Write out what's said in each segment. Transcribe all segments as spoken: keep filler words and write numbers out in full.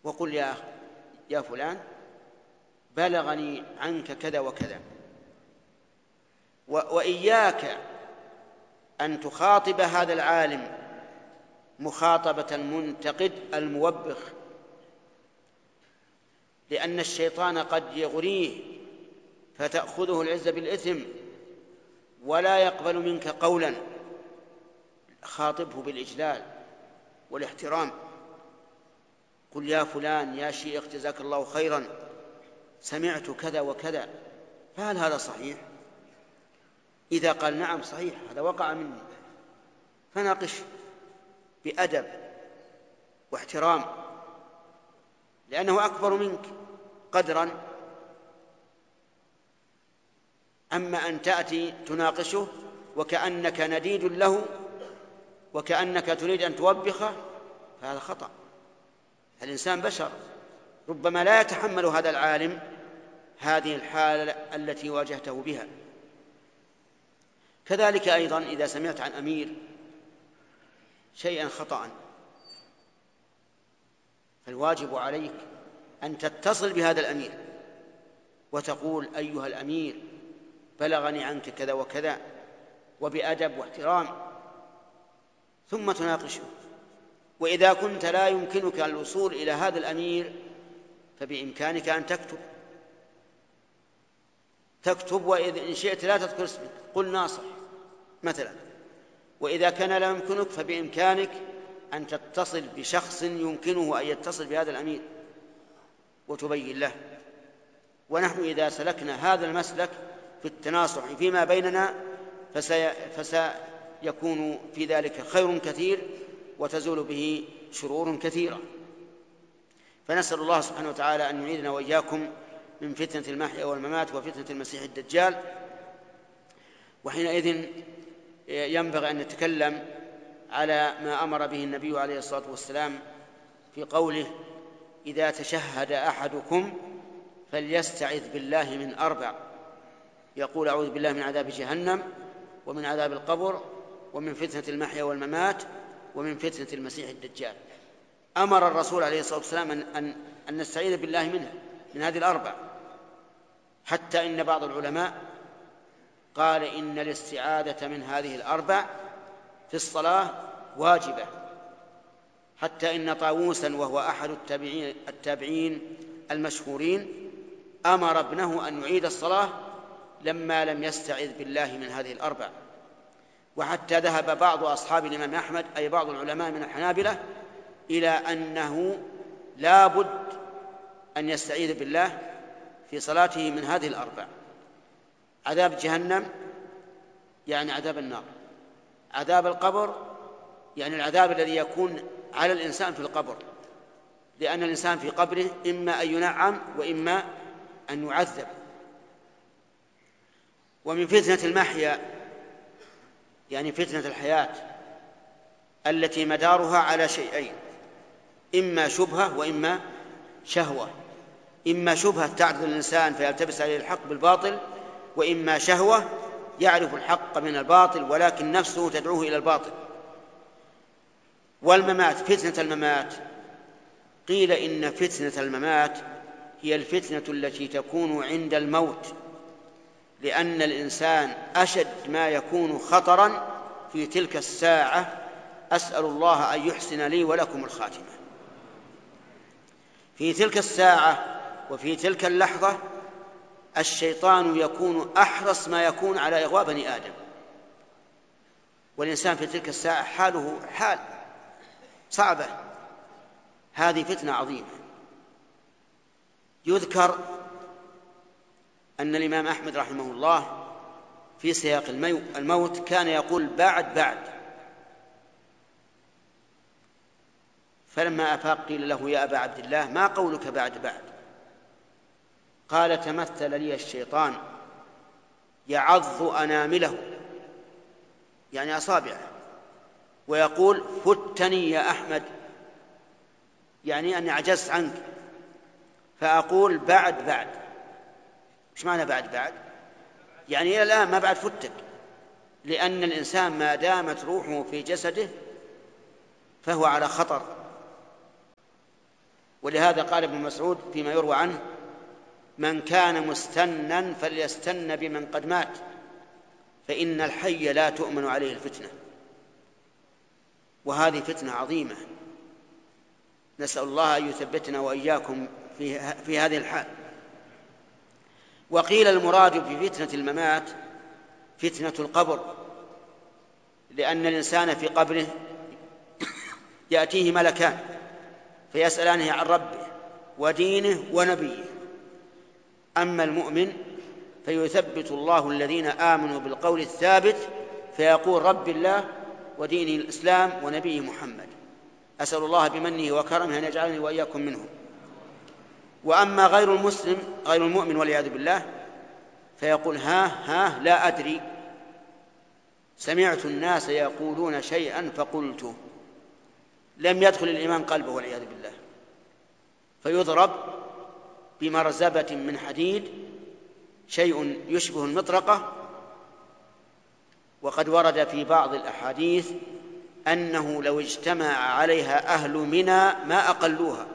وقل يا يا فلان بلغني عنك كذا وكذا. وإياك أن تخاطب هذا العالم مخاطبة المنتقد الموبخ، لأن الشيطان قد يغريه فتأخذه العزة بالإثم ولا يقبل منك قولا. خاطبه بالإجلال والاحترام، قل يا فلان يا شيخ جزاك الله خيرا سمعت كذا وكذا، فهل هذا صحيح؟ إذا قال نعم صحيح هذا وقع مني، فناقش بأدب واحترام، لأنه أكبر منك قدرا. أما أن تأتي تناقشه وكأنك نديد له وكأنك تريد أن توبخه فهذا خطأ. الإنسان بشر، ربما لا يتحمل هذا العالم هذه الحالة التي واجهته بها. كذلك أيضا إذا سمعت عن أمير شيئا خطأ فالواجب عليك أن تتصل بهذا الأمير وتقول أيها الأمير بلغني عنك كذا وكذا، وبأدب واحترام، ثم تناقشه. وإذا كنت لا يمكنك الوصول إلى هذا الأمير فبإمكانك أن تكتب تكتب وإن شئت لا تذكر اسمك، قل ناصح مثلا. وإذا كان لا يمكنك فبإمكانك أن تتصل بشخص يمكنه أن يتصل بهذا الأمير وتبين له. ونحن إذا سلكنا هذا المسلك في التناصح فيما بيننا فسي... فسيكون في ذلك خير كثير وتزول به شرور كثيرة. فنسأل الله سبحانه وتعالى أن يعيذنا وإياكم من فتنة المحيا والممات وفتنة المسيح الدجال. وحينئذ ينبغي أن نتكلم على ما أمر به النبي عليه الصلاة والسلام في قوله إذا تشهد أحدكم فليستعذ بالله من أربع، يقول أعوذ بالله من عذاب جهنم ومن عذاب القبر ومن فتنة المحيا والممات ومن فتنة المسيح الدجال. أمر الرسول عليه الصلاة والسلام أن, أن, أن نستعيذ بالله منها من هذه الأربع، حتى إن بعض العلماء قال إن الاستعاذة من هذه الأربع في الصلاة واجبة، حتى إن طاووسا وهو أحد التابعين, التابعين المشهورين أمر ابنه أن يعيد الصلاة لما لم يستعذ بالله من هذه الأربع. وحتى ذهب بعض أصحاب الإمام أحمد أي بعض العلماء من الحنابلة إلى أنه لا بد أن يستعيذ بالله في صلاته من هذه الأربع: عذاب جهنم يعني عذاب النار، عذاب القبر يعني العذاب الذي يكون على الإنسان في القبر، لأن الإنسان في قبره إما أن ينعم وإما أن يعذب. ومن فتنة المحيا يعني فتنة الحياة التي مدارها على شيئين: إما شبهة وإما شهوة. إما شبهة تعرض الإنسان فيلتبس عليه الحق بالباطل، وإما شهوة يعرف الحق من الباطل ولكن نفسه تدعوه إلى الباطل. والممات، فتنة الممات، قيل إن فتنة الممات هي الفتنة التي تكون عند الموت، لأن الإنسان أشد ما يكون خطرا في تلك الساعة. أسأل الله أن يحسن لي ولكم الخاتمة. في تلك الساعة وفي تلك اللحظة الشيطان يكون أحرص ما يكون على إغواء بني آدم، والإنسان في تلك الساعة حاله حال صعبة. هذه فتنة عظيمة. يذكر أن الإمام أحمد رحمه الله في سياق الموت كان يقول بعد بعد، فلما أفاق قيل له يا أبا عبد الله ما قولك بعد بعد؟ قال تمثل لي الشيطان يعض أنامله يعني أصابعه ويقول فتني يا أحمد، يعني أني عجزت عنك، فأقول بعد بعد. إيش معنى بعد بعد؟ يعني إلى الآن ما بعد فتك، لأن الإنسان ما دامت روحه في جسده فهو على خطر. ولهذا قال ابن مسعود فيما يروى عنه: من كان مستنا فليستن بمن قد مات، فإن الحي لا تؤمن عليه الفتنة. وهذه فتنة عظيمة، نسأل الله أن يثبتنا وإياكم في, في هذه الحال. وقيل المراد بفتنة الممات فتنة القبر، لأن الإنسان في قبره يأتيه ملكان فيسألانه عن ربه ودينه ونبيه. أما المؤمن فيثبت الله الذين آمنوا بالقول الثابت فيقول: رب الله ودينه الإسلام ونبيه محمد. أسأل الله بمنه وكرمه أن يجعلني وإياكم منه. وأما غير المسلم غير المؤمن والعياذ بالله فيقول: ها ها لا أدري، سمعت الناس يقولون شيئا فقلته. لم يدخل الإيمان قلبه والعياذ بالله، فيضرب بمرزبة من حديد، شيء يشبه المطرقة. وقد ورد في بعض الأحاديث أنه لو اجتمع عليها أهل منى ما أقلوها،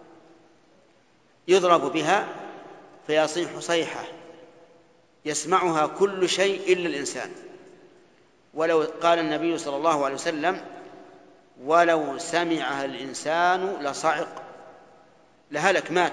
يضرب بها فيصيح صيحة يسمعها كل شيء إلا الإنسان. ولو قال النبي صلى الله عليه وسلم: ولو سمعها الإنسان لصعق، لهلك، مات.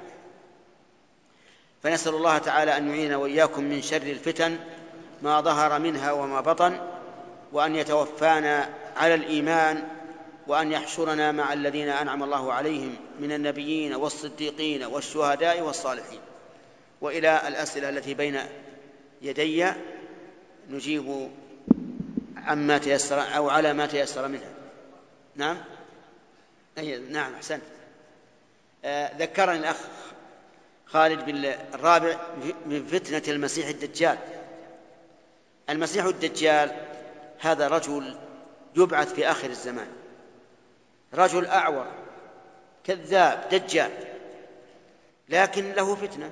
فنسأل الله تعالى أن يعيننا وإياكم من شر الفتن ما ظهر منها وما بطن، وأن يتوفانا على الإيمان، وأن يحشرنا مع الذين أنعم الله عليهم من النبيين والصديقين والشهداء والصالحين. وإلى الأسئلة التي بين يدي نجيب عما تيسر أو على ما تيسر منها. نعم أي نعم أحسنت. آه ذكرني الأخ خالد بالرابع من فتنة المسيح الدجال. المسيح الدجال هذا رجل يبعث في آخر الزمان، رجل أعور كذاب دجال، لكن له فتنة.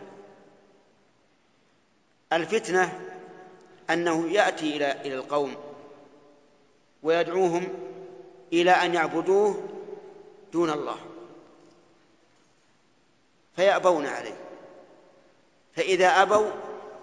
الفتنة أنه يأتي إلى إلى القوم ويدعوهم إلى أن يعبدوه دون الله، فيأبون عليه. فإذا أبوا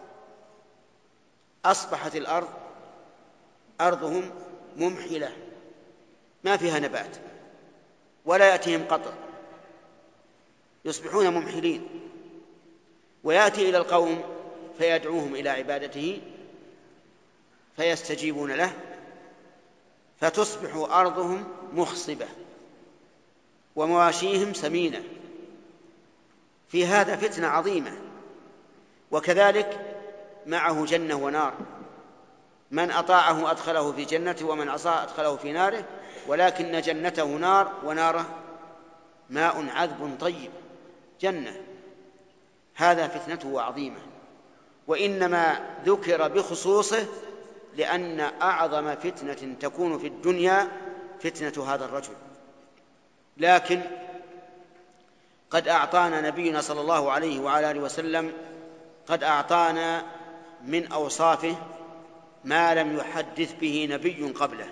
أصبحت الأرض أرضهم ممحلة ما فيها نبات ولا يأتيهم قطر، يصبحون ممحلين. ويأتي إلى القوم فيدعوهم إلى عبادته فيستجيبون له، فتصبح أرضهم مخصبة ومواشيهم سمينة. في هذا فتنة عظيمة. وكذلك معه جنة ونار، من أطاعه أدخله في جنته ومن عصاه أدخله في ناره، ولكن جنته نار وناره ماء عذب طيب، جنة. هذا فتنته عظيمة، وإنما ذكر بخصوصه لأن أعظم فتنة تكون في الدنيا فتنة هذا الرجل. لكن قد أعطانا نبينا صلى الله عليه وعلى آله وسلم قد أعطانا من أوصافه ما لم يحدث به نبي قبله.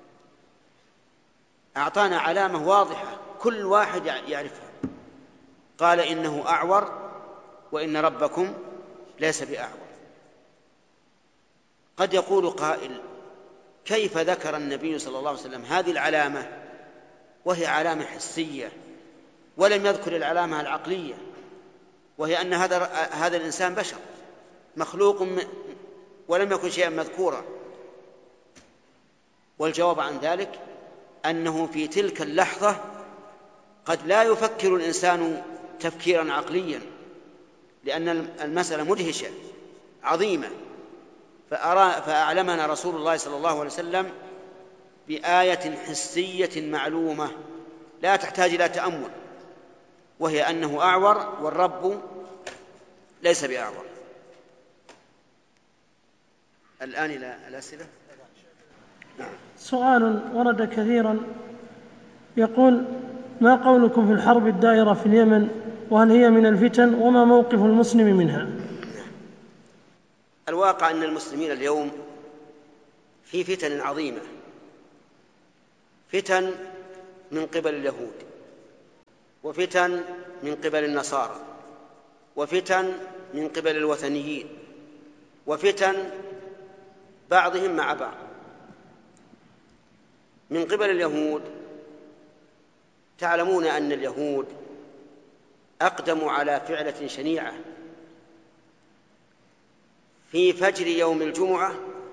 أعطانا علامة واضحة كل واحد يعرفها. قال: إنه أعور وإن ربكم ليس بأعور. قد يقول قائل: كيف ذكر النبي صلى الله عليه وسلم هذه العلامة وهي علامة حسية ولم يذكر العلامة العقلية، وهي أن هذا هذا الإنسان بشر مخلوق ولم يكن شيئا مذكورا؟ والجواب عن ذلك أنه في تلك اللحظة قد لا يفكر الإنسان تفكيرا عقليا، لأن المسألة مدهشة عظيمة. فأعلمنا رسول الله صلى الله عليه وسلم بآية حسية معلومة لا تحتاج إلى تأمل، وهي أنه أعور والرب ليس بأعور. الآن إلى الأسئلة. سؤال ورد كثيرا يقول: ما قولكم في الحرب الدائرة في اليمن، وهل هي من الفتن، وما موقف المسلم منها؟ الواقع أن المسلمين اليوم في فتن عظيمة، فتن من قبل اليهود وفتن من قبل النصارى، وفتن من قبل الوثنيين، وفتن بعضهم مع بعض. من قبل اليهود تعلمون أن اليهود أقدموا على فعلة شنيعة في فجر يوم الجمعة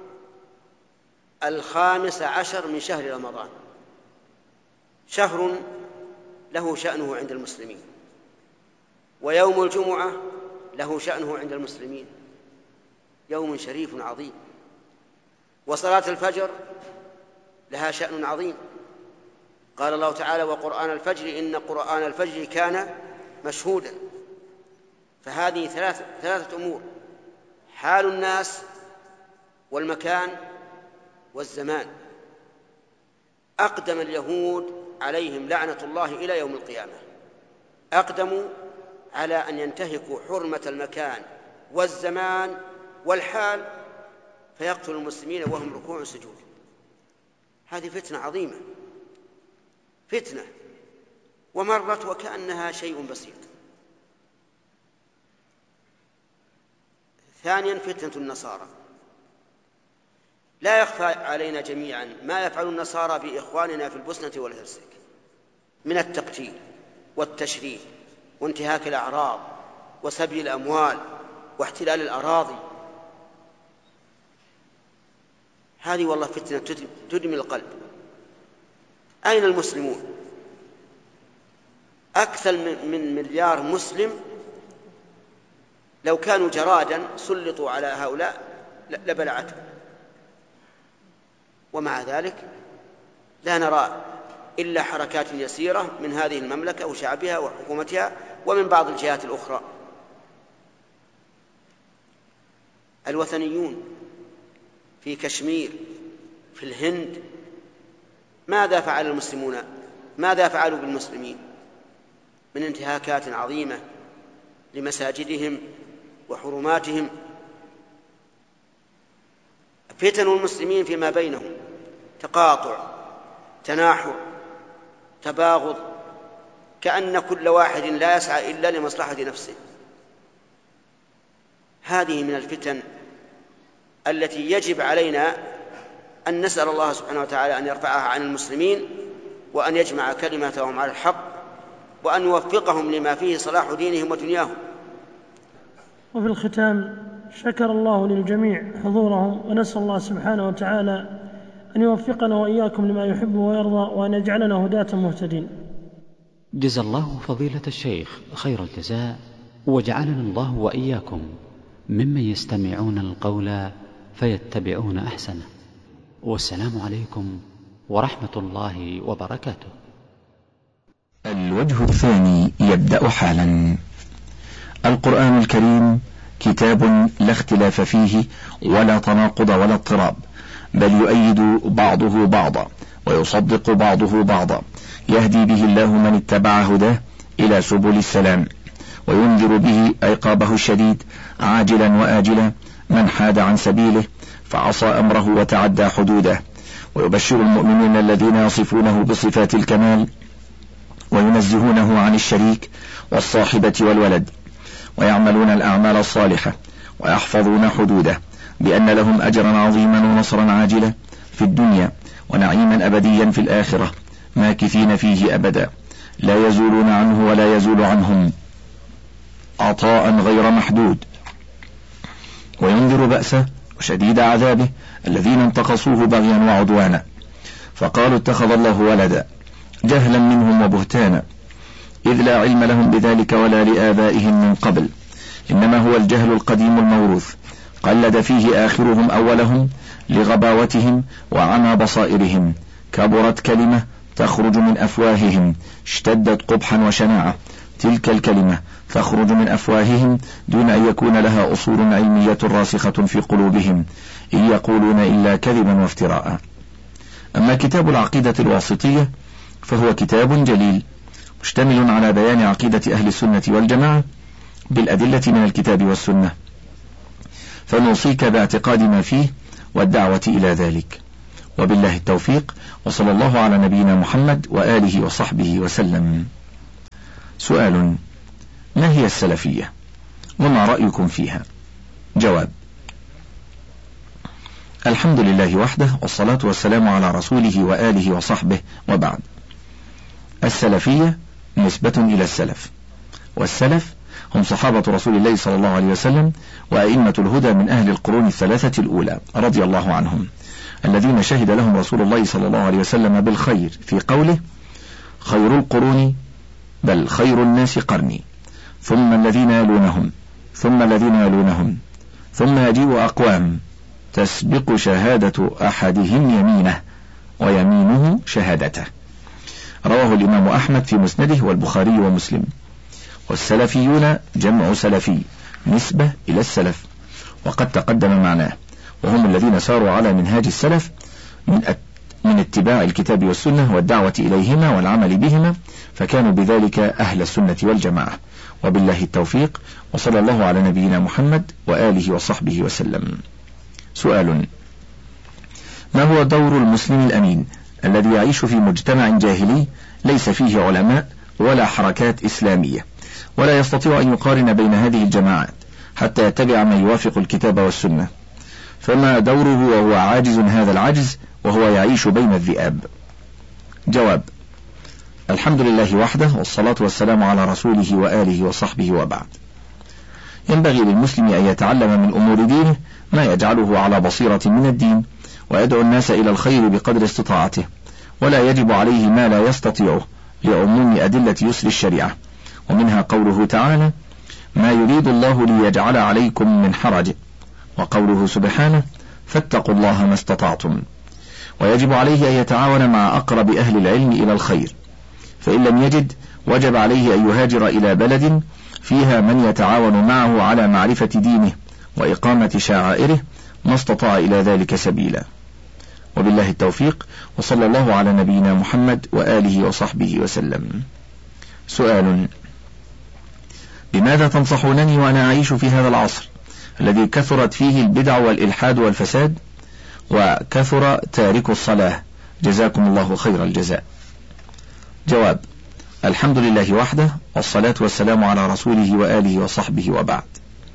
الخامس عشر من شهر رمضان، شهر له شأنه عند المسلمين، ويوم الجمعة له شأنه عند المسلمين، يوم شريف عظيم، وصلاة الفجر لها شأن عظيم. قال الله تعالى: وقرآن الفجر إن قرآن الفجر كان مشهودا. فهذه ثلاثة, ثلاثة أمور: حال الناس والمكان والزمان. أقدم اليهود عليهم لعنة الله إلى يوم القيامة، أقدموا على أن ينتهكوا حرمة المكان والزمان والحال فيقتل المسلمين وهم ركوع سجود. هذه فتنة عظيمة، فتنة ومرت وكأنها شيء بسيط. ثانيا فتنة النصارى. لا يخفى علينا جميعا ما يفعل النصارى بإخواننا في البوسنة والهرسك من التقتيل والتشريد وانتهاك الأعراض وسبي الأموال واحتلال الأراضي. هذه والله فتنة تدمي القلب. أين المسلمون؟ أكثر من مليار مسلم لو كانوا جرادا سلطوا على هؤلاء لبلعتهم، ومع ذلك لا نرى إلا حركات يسيرة من هذه المملكة وشعبها وحكومتها ومن بعض الجهات الأخرى. الوثنيون في كشمير في الهند ماذا فعل المسلمون؟ ماذا فعلوا بالمسلمين من انتهاكات عظيمة لمساجدهم وحرماتهم؟ فتن المسلمين فيما بينهم تقاطع، تناحر، تباغض، كأن كل واحد لا يسعى إلا لمصلحة نفسه. هذه من الفتن التي يجب علينا أن نسأل الله سبحانه وتعالى أن يرفعها عن المسلمين وأن يجمع كلمتهم على الحق وأن يوفقهم لما فيه صلاح دينهم ودنياهم. وفي الختام شكر الله للجميع حضورهم، ونسأل الله سبحانه وتعالى أن يوفقنا وإياكم لما يحب ويرضى وأن يجعلنا هداة مهتدين. جزا الله فضيلة الشيخ خير الجزاء، وجعلنا الله وإياكم ممن يستمعون القول فيتبعون أحسنه. والسلام عليكم ورحمة الله وبركاته. الوجه الثاني يبدأ حالا. القرآن الكريم كتاب لا اختلاف فيه ولا تناقض ولا اضطراب، بل يؤيد بعضه بعضا ويصدق بعضه بعضا، يهدي به الله من اتبع هداه إلى سبل السلام، وينذر به عقابه الشديد عاجلا وآجلا من حاد عن سبيله فعصى أمره وتعدى حدوده، ويبشر المؤمنين الذين يصفونه بصفات الكمال وينزهونه عن الشريك والصاحبة والولد، ويعملون الأعمال الصالحة ويحفظون حدوده بأن لهم أجرا عظيما ونصرا عاجلا في الدنيا ونعيما أبديا في الآخرة ماكثين فيه أبدا، لا يزولون عنه ولا يزول عنهم عطاء غير محدود. وينذر بأسه وشديد عذابه الذين انتقصوه بغيا وعدوانا، فقالوا اتخذ الله ولدا، جهلا منهم وبهتانا، إذ لا علم لهم بذلك ولا لآبائهم من قبل، إنما هو الجهل القديم الموروث قلد فيه آخرهم أولهم لغباوتهم وعمى بصائرهم، كبرت كلمة تخرج من أفواههم اشتدت قبحا وشناعة، تلك الكلمة تخرج من أفواههم دون أن يكون لها أصول علمية راسخة في قلوبهم، إن يقولون إلا كذبا وافتراء. أما كتاب العقيدة الواسطية فهو كتاب جليل مشتمل على بيان عقيدة أهل السنة والجماعة بالأدلة من الكتاب والسنة، فنوصيك باعتقاد ما فيه والدعوة إلى ذلك. وبالله التوفيق، وصلى الله على نبينا محمد وآله وصحبه وسلم. سؤال: ما هي السلفية وما رأيكم فيها؟ جواب: الحمد لله وحده، والصلاة والسلام على رسوله وآله وصحبه، وبعد. السلفية نسبة إلى السلف، والسلف هم صحابة رسول الله صلى الله عليه وسلم وأئمة الهدى من أهل القرون الثلاثة الأولى رضي الله عنهم، الذين شهد لهم رسول الله صلى الله عليه وسلم بالخير في قوله: خير القرون بل خير الناس قرني، ثم الذين يلونهم، ثم الذين يلونهم، ثم يجيء أقوام تسبق شهادة أحدهم يمينه ويمينه شهادته. رواه الإمام أحمد في مسنده والبخاري ومسلم. والسلفيون جمع سلفي نسبة إلى السلف، وقد تقدم معناه، وهم الذين ساروا على منهاج السلف من من اتباع الكتاب والسنة والدعوة إليهما والعمل بهما، فكانوا بذلك أهل السنة والجماعة. وبالله التوفيق، وصلى الله على نبينا محمد وآله وصحبه وسلم. سؤال: ما هو دور المسلم الأمين الذي يعيش في مجتمع جاهلي ليس فيه علماء ولا حركات إسلامية، ولا يستطيع أن يقارن بين هذه الجماعات حتى يتبع ما يوافق الكتاب والسنة؟ فما دوره وهو عاجز هذا العجز وهو يعيش بين الذئاب؟ جواب: الحمد لله وحده، والصلاة والسلام على رسوله وآله وصحبه، وبعد. ينبغي للمسلم أن يتعلم من أمور دينه ما يجعله على بصيرة من الدين، ويدعو الناس إلى الخير بقدر استطاعته، ولا يجب عليه ما لا يستطيعه لعموم أدلة يسر الشريعة، ومنها قوله تعالى: ما يريد الله ليجعل عليكم من حرج، وقوله سبحانه: فاتقوا الله ما استطعتم. ويجب عليه أن يتعاون مع أقرب أهل العلم إلى الخير، فإن لم يجد وجب عليه أن يهاجر إلى بلد فيها من يتعاون معه على معرفة دينه وإقامة شعائره ما استطاع إلى ذلك سبيلا. وبالله التوفيق، وصلى الله على نبينا محمد وآله وصحبه وسلم. سؤال: بماذا تنصحونني وأنا أعيش في هذا العصر الذي كثرت فيه البدع والإلحاد والفساد، وكثر تارك الصلاة، جزاكم الله خير الجزاء؟ جواب: الحمد لله وحده، والصلاة والسلام على رسوله وآله وصحبه، وبعد.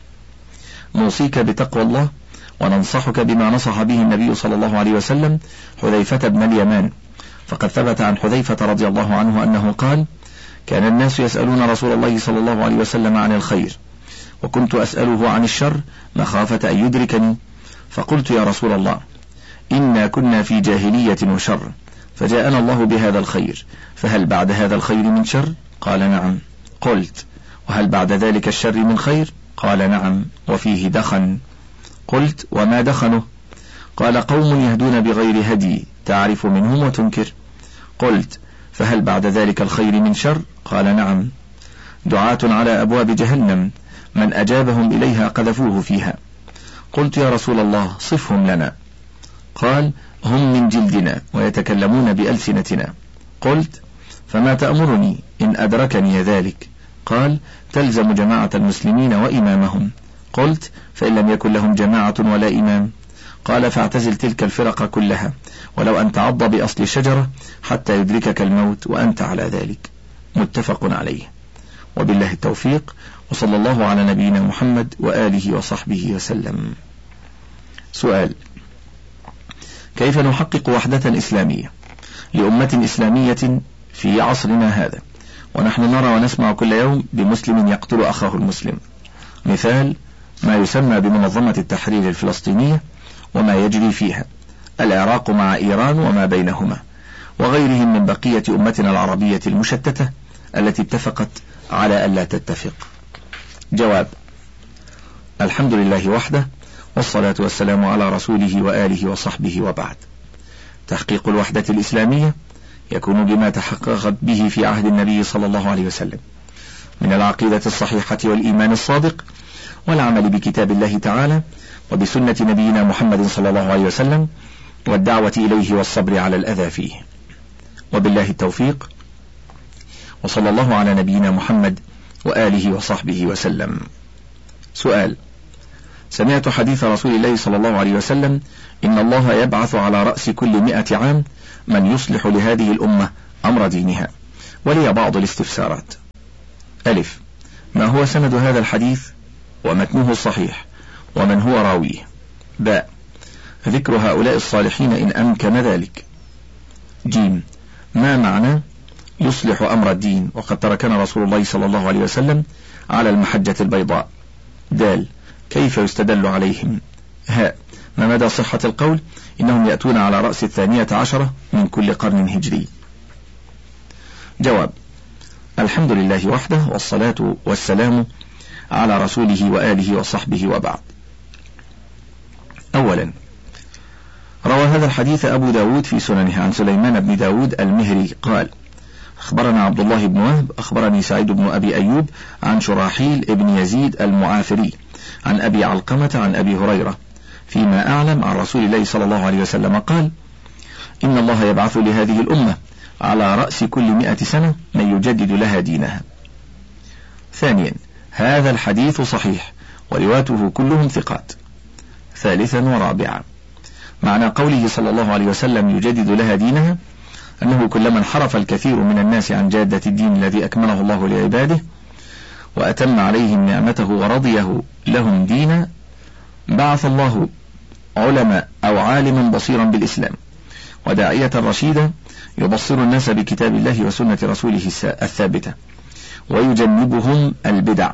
نوصيك بتقوى الله، وننصحك بما نصح به النبي صلى الله عليه وسلم حذيفة بن اليمان، فقد ثبت عن حذيفة رضي الله عنه أنه قال: كان الناس يسألون رسول الله صلى الله عليه وسلم عن الخير، وكنت أسأله عن الشر مخافة أن يدركني، فقلت: يا رسول الله، إنا كنا في جاهلية وشر، فجاءنا الله بهذا الخير، فهل بعد هذا الخير من شر؟ قال: نعم. قلت: وهل بعد ذلك الشر من خير؟ قال: نعم، وفيه دخن. قلت: وما دخنه؟ قال: قوم يهدون بغير هدي، تعرف منهم وتنكر. قلت: فهل بعد ذلك الخير من شر؟ قال: نعم، دعاة على أبواب جهنم، من أجابهم إليها قذفوه فيها. قلت: يا رسول الله، صفهم لنا. قال: هم من جلدنا ويتكلمون بألسنتنا. قلت: فما تأمرني إن أدركني ذلك؟ قال: تلزم جماعة المسلمين وإمامهم. قلت: فإن لم يكن لهم جماعة ولا إمام؟ قال: فاعتزل تلك الفرق كلها، ولو أن تعض بأصل شجرة حتى يدركك الموت وأنت على ذلك. متفق عليه. وبالله التوفيق، وصلى الله على نبينا محمد وآله وصحبه وسلم. سؤال: كيف نحقق وحدة إسلامية لأمة إسلامية في عصرنا هذا، ونحن نرى ونسمع كل يوم بمسلم يقتل أخاه المسلم؟ مثال ما يسمى بمنظمة التحرير الفلسطينية وما يجري فيها، العراق مع إيران وما بينهما، وغيرهم من بقية أمتنا العربية المشتتة التي اتفقت على ألا تتفق. جواب: الحمد لله وحده، والصلاة والسلام على رسوله وآله وصحبه، وبعد. تحقيق الوحدة الإسلامية يكون بما تحققت به في عهد النبي صلى الله عليه وسلم من العقيدة الصحيحة والإيمان الصادق، والعمل بكتاب الله تعالى وبسنة نبينا محمد صلى الله عليه وسلم، والدعوة إليه والصبر على الأذى فيه. وبالله التوفيق، وصلى الله على نبينا محمد وآله وصحبه وسلم. سؤال: سمعت حديث رسول الله صلى الله عليه وسلم: إن الله يبعث على رأس كل مئة عام من يصلح لهذه الأمة أمر دينها، ولي بعض الاستفسارات. ألف، ما هو سند هذا الحديث ومتنه الصحيح ومن هو راويه؟ باء، ذكر هؤلاء الصالحين إن أمكن ذلك. جيم، ما معنى يصلح أمر الدين وقد تركنا رسول الله صلى الله عليه وسلم على المحجة البيضاء؟ دال، كيف يستدل عليهم؟ هاء، ما مدى صحة القول إنهم يأتون على رأس الثانية عشرة من كل قرن هجري؟ جواب، الحمد لله وحده والصلاة والسلام على رسوله وآله وصحبه وبعد. أولا، روى هذا الحديث أبو داود في سننه عن سليمان بن داود المهري قال: أخبرنا عبد الله بن وهب أخبرني سعيد بن أبي أيوب عن شراحيل بن يزيد المعافري عن أبي علقمة عن أبي هريرة فيما أعلم عن رسول الله صلى الله عليه وسلم قال: إن الله يبعث لهذه الأمة على رأس كل مئة سنة من يجدد لها دينها. ثانيا، هذا الحديث صحيح ورواته كلهم ثقات. ثالثا ورابعا، معنى قوله صلى الله عليه وسلم يجدد لها دينها أنه كلما انحرف الكثير من الناس عن جادة الدين الذي أكمله الله لعباده وأتم عليهم نعمته ورضيه لهم دينا بعث الله علماء أو عالما بصيرا بالإسلام وداعية رشيدا يبصر الناس بكتاب الله وسنة رسوله الثابتة ويجنبهم البدع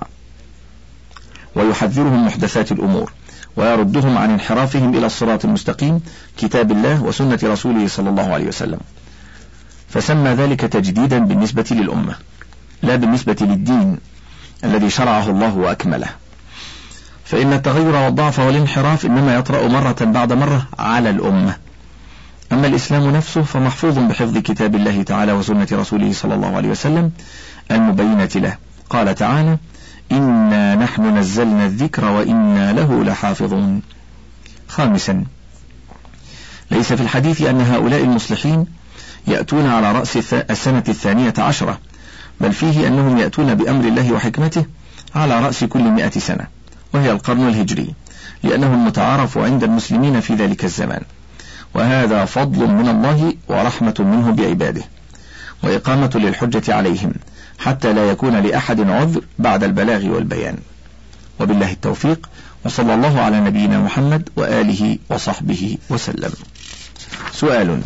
ويحذرهم محدثات الأمور ويردهم عن انحرافهم إلى الصراط المستقيم كتاب الله وسنة رسوله صلى الله عليه وسلم، فسمى ذلك تجديدا بالنسبة للأمة لا بالنسبة للدين الذي شرعه الله وأكمله، فإن التغير والضعف والانحراف إنما يطرأ مرة بعد مرة على الأمة، أما الإسلام نفسه فمحفوظ بحفظ كتاب الله تعالى وسنة رسوله صلى الله عليه وسلم المبينة له. قال تعالى: إنا نحن نزلنا الذكر وإنا له لحافظون. خامسا، ليس في الحديث أن هؤلاء المصلحين يأتون على رأس السنة الثانية عشرة، بل فيه أنهم يأتون بأمر الله وحكمته على رأس كل مئة سنة، وهي القرن الهجري، لأنه المتعارف عند المسلمين في ذلك الزمان، وهذا فضل من الله ورحمة منه بعباده وإقامة للحجة عليهم حتى لا يكون لأحد عذر بعد البلاغ والبيان. وبالله التوفيق، وصلى الله على نبينا محمد وآله وصحبه وسلم. سؤال: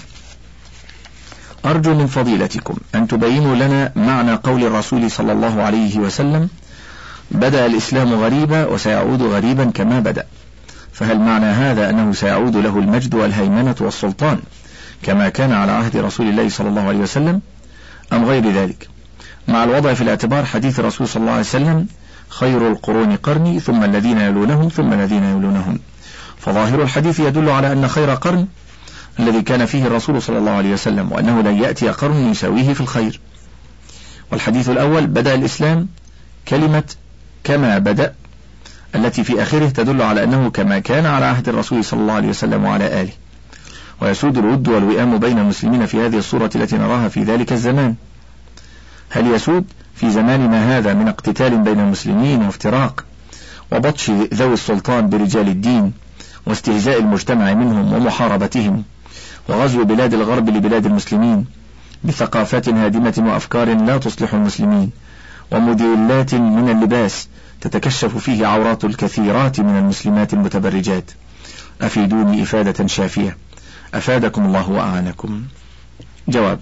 أرجو من فضيلتكم أن تبينوا لنا معنى قول الرسول صلى الله عليه وسلم: بدأ الإسلام غريبا وسيعود غريبا كما بدأ، فهل معنى هذا أنه سيعود له المجد والهيمنة والسلطان كما كان على عهد رسول الله صلى الله عليه وسلم أم غير ذلك، مع الوضع في الاعتبار حديث الرسول صلى الله عليه وسلم: خير القرون قرني ثم الذين يلونهم ثم الذين يلونهم، فظاهر الحديث يدل على أن خير قرن الذي كان فيه الرسول صلى الله عليه وسلم، وأنه لن يأتي قرن يساويه في الخير. والحديث الأول بدأ الإسلام، كلمة كما بدأ التي في آخره تدل على أنه كما كان على عهد الرسول صلى الله عليه وسلم وعلى آله، ويسود الود والوئام بين المسلمين في هذه الصورة التي نراها في ذلك الزمان. هل يسود في زماننا هذا من اقتتال بين المسلمين وافتراق وبطش ذوي السلطان برجال الدين واستهزاء المجتمع منهم ومحاربتهم وغزو بلاد الغرب لبلاد المسلمين بثقافات هادمة وأفكار لا تصلح المسلمين وموديلات من اللباس تتكشف فيه عورات الكثيرات من المسلمات المتبرجات؟ أفيدوني إفادة شافية أفادكم الله وأعانكم. جواب: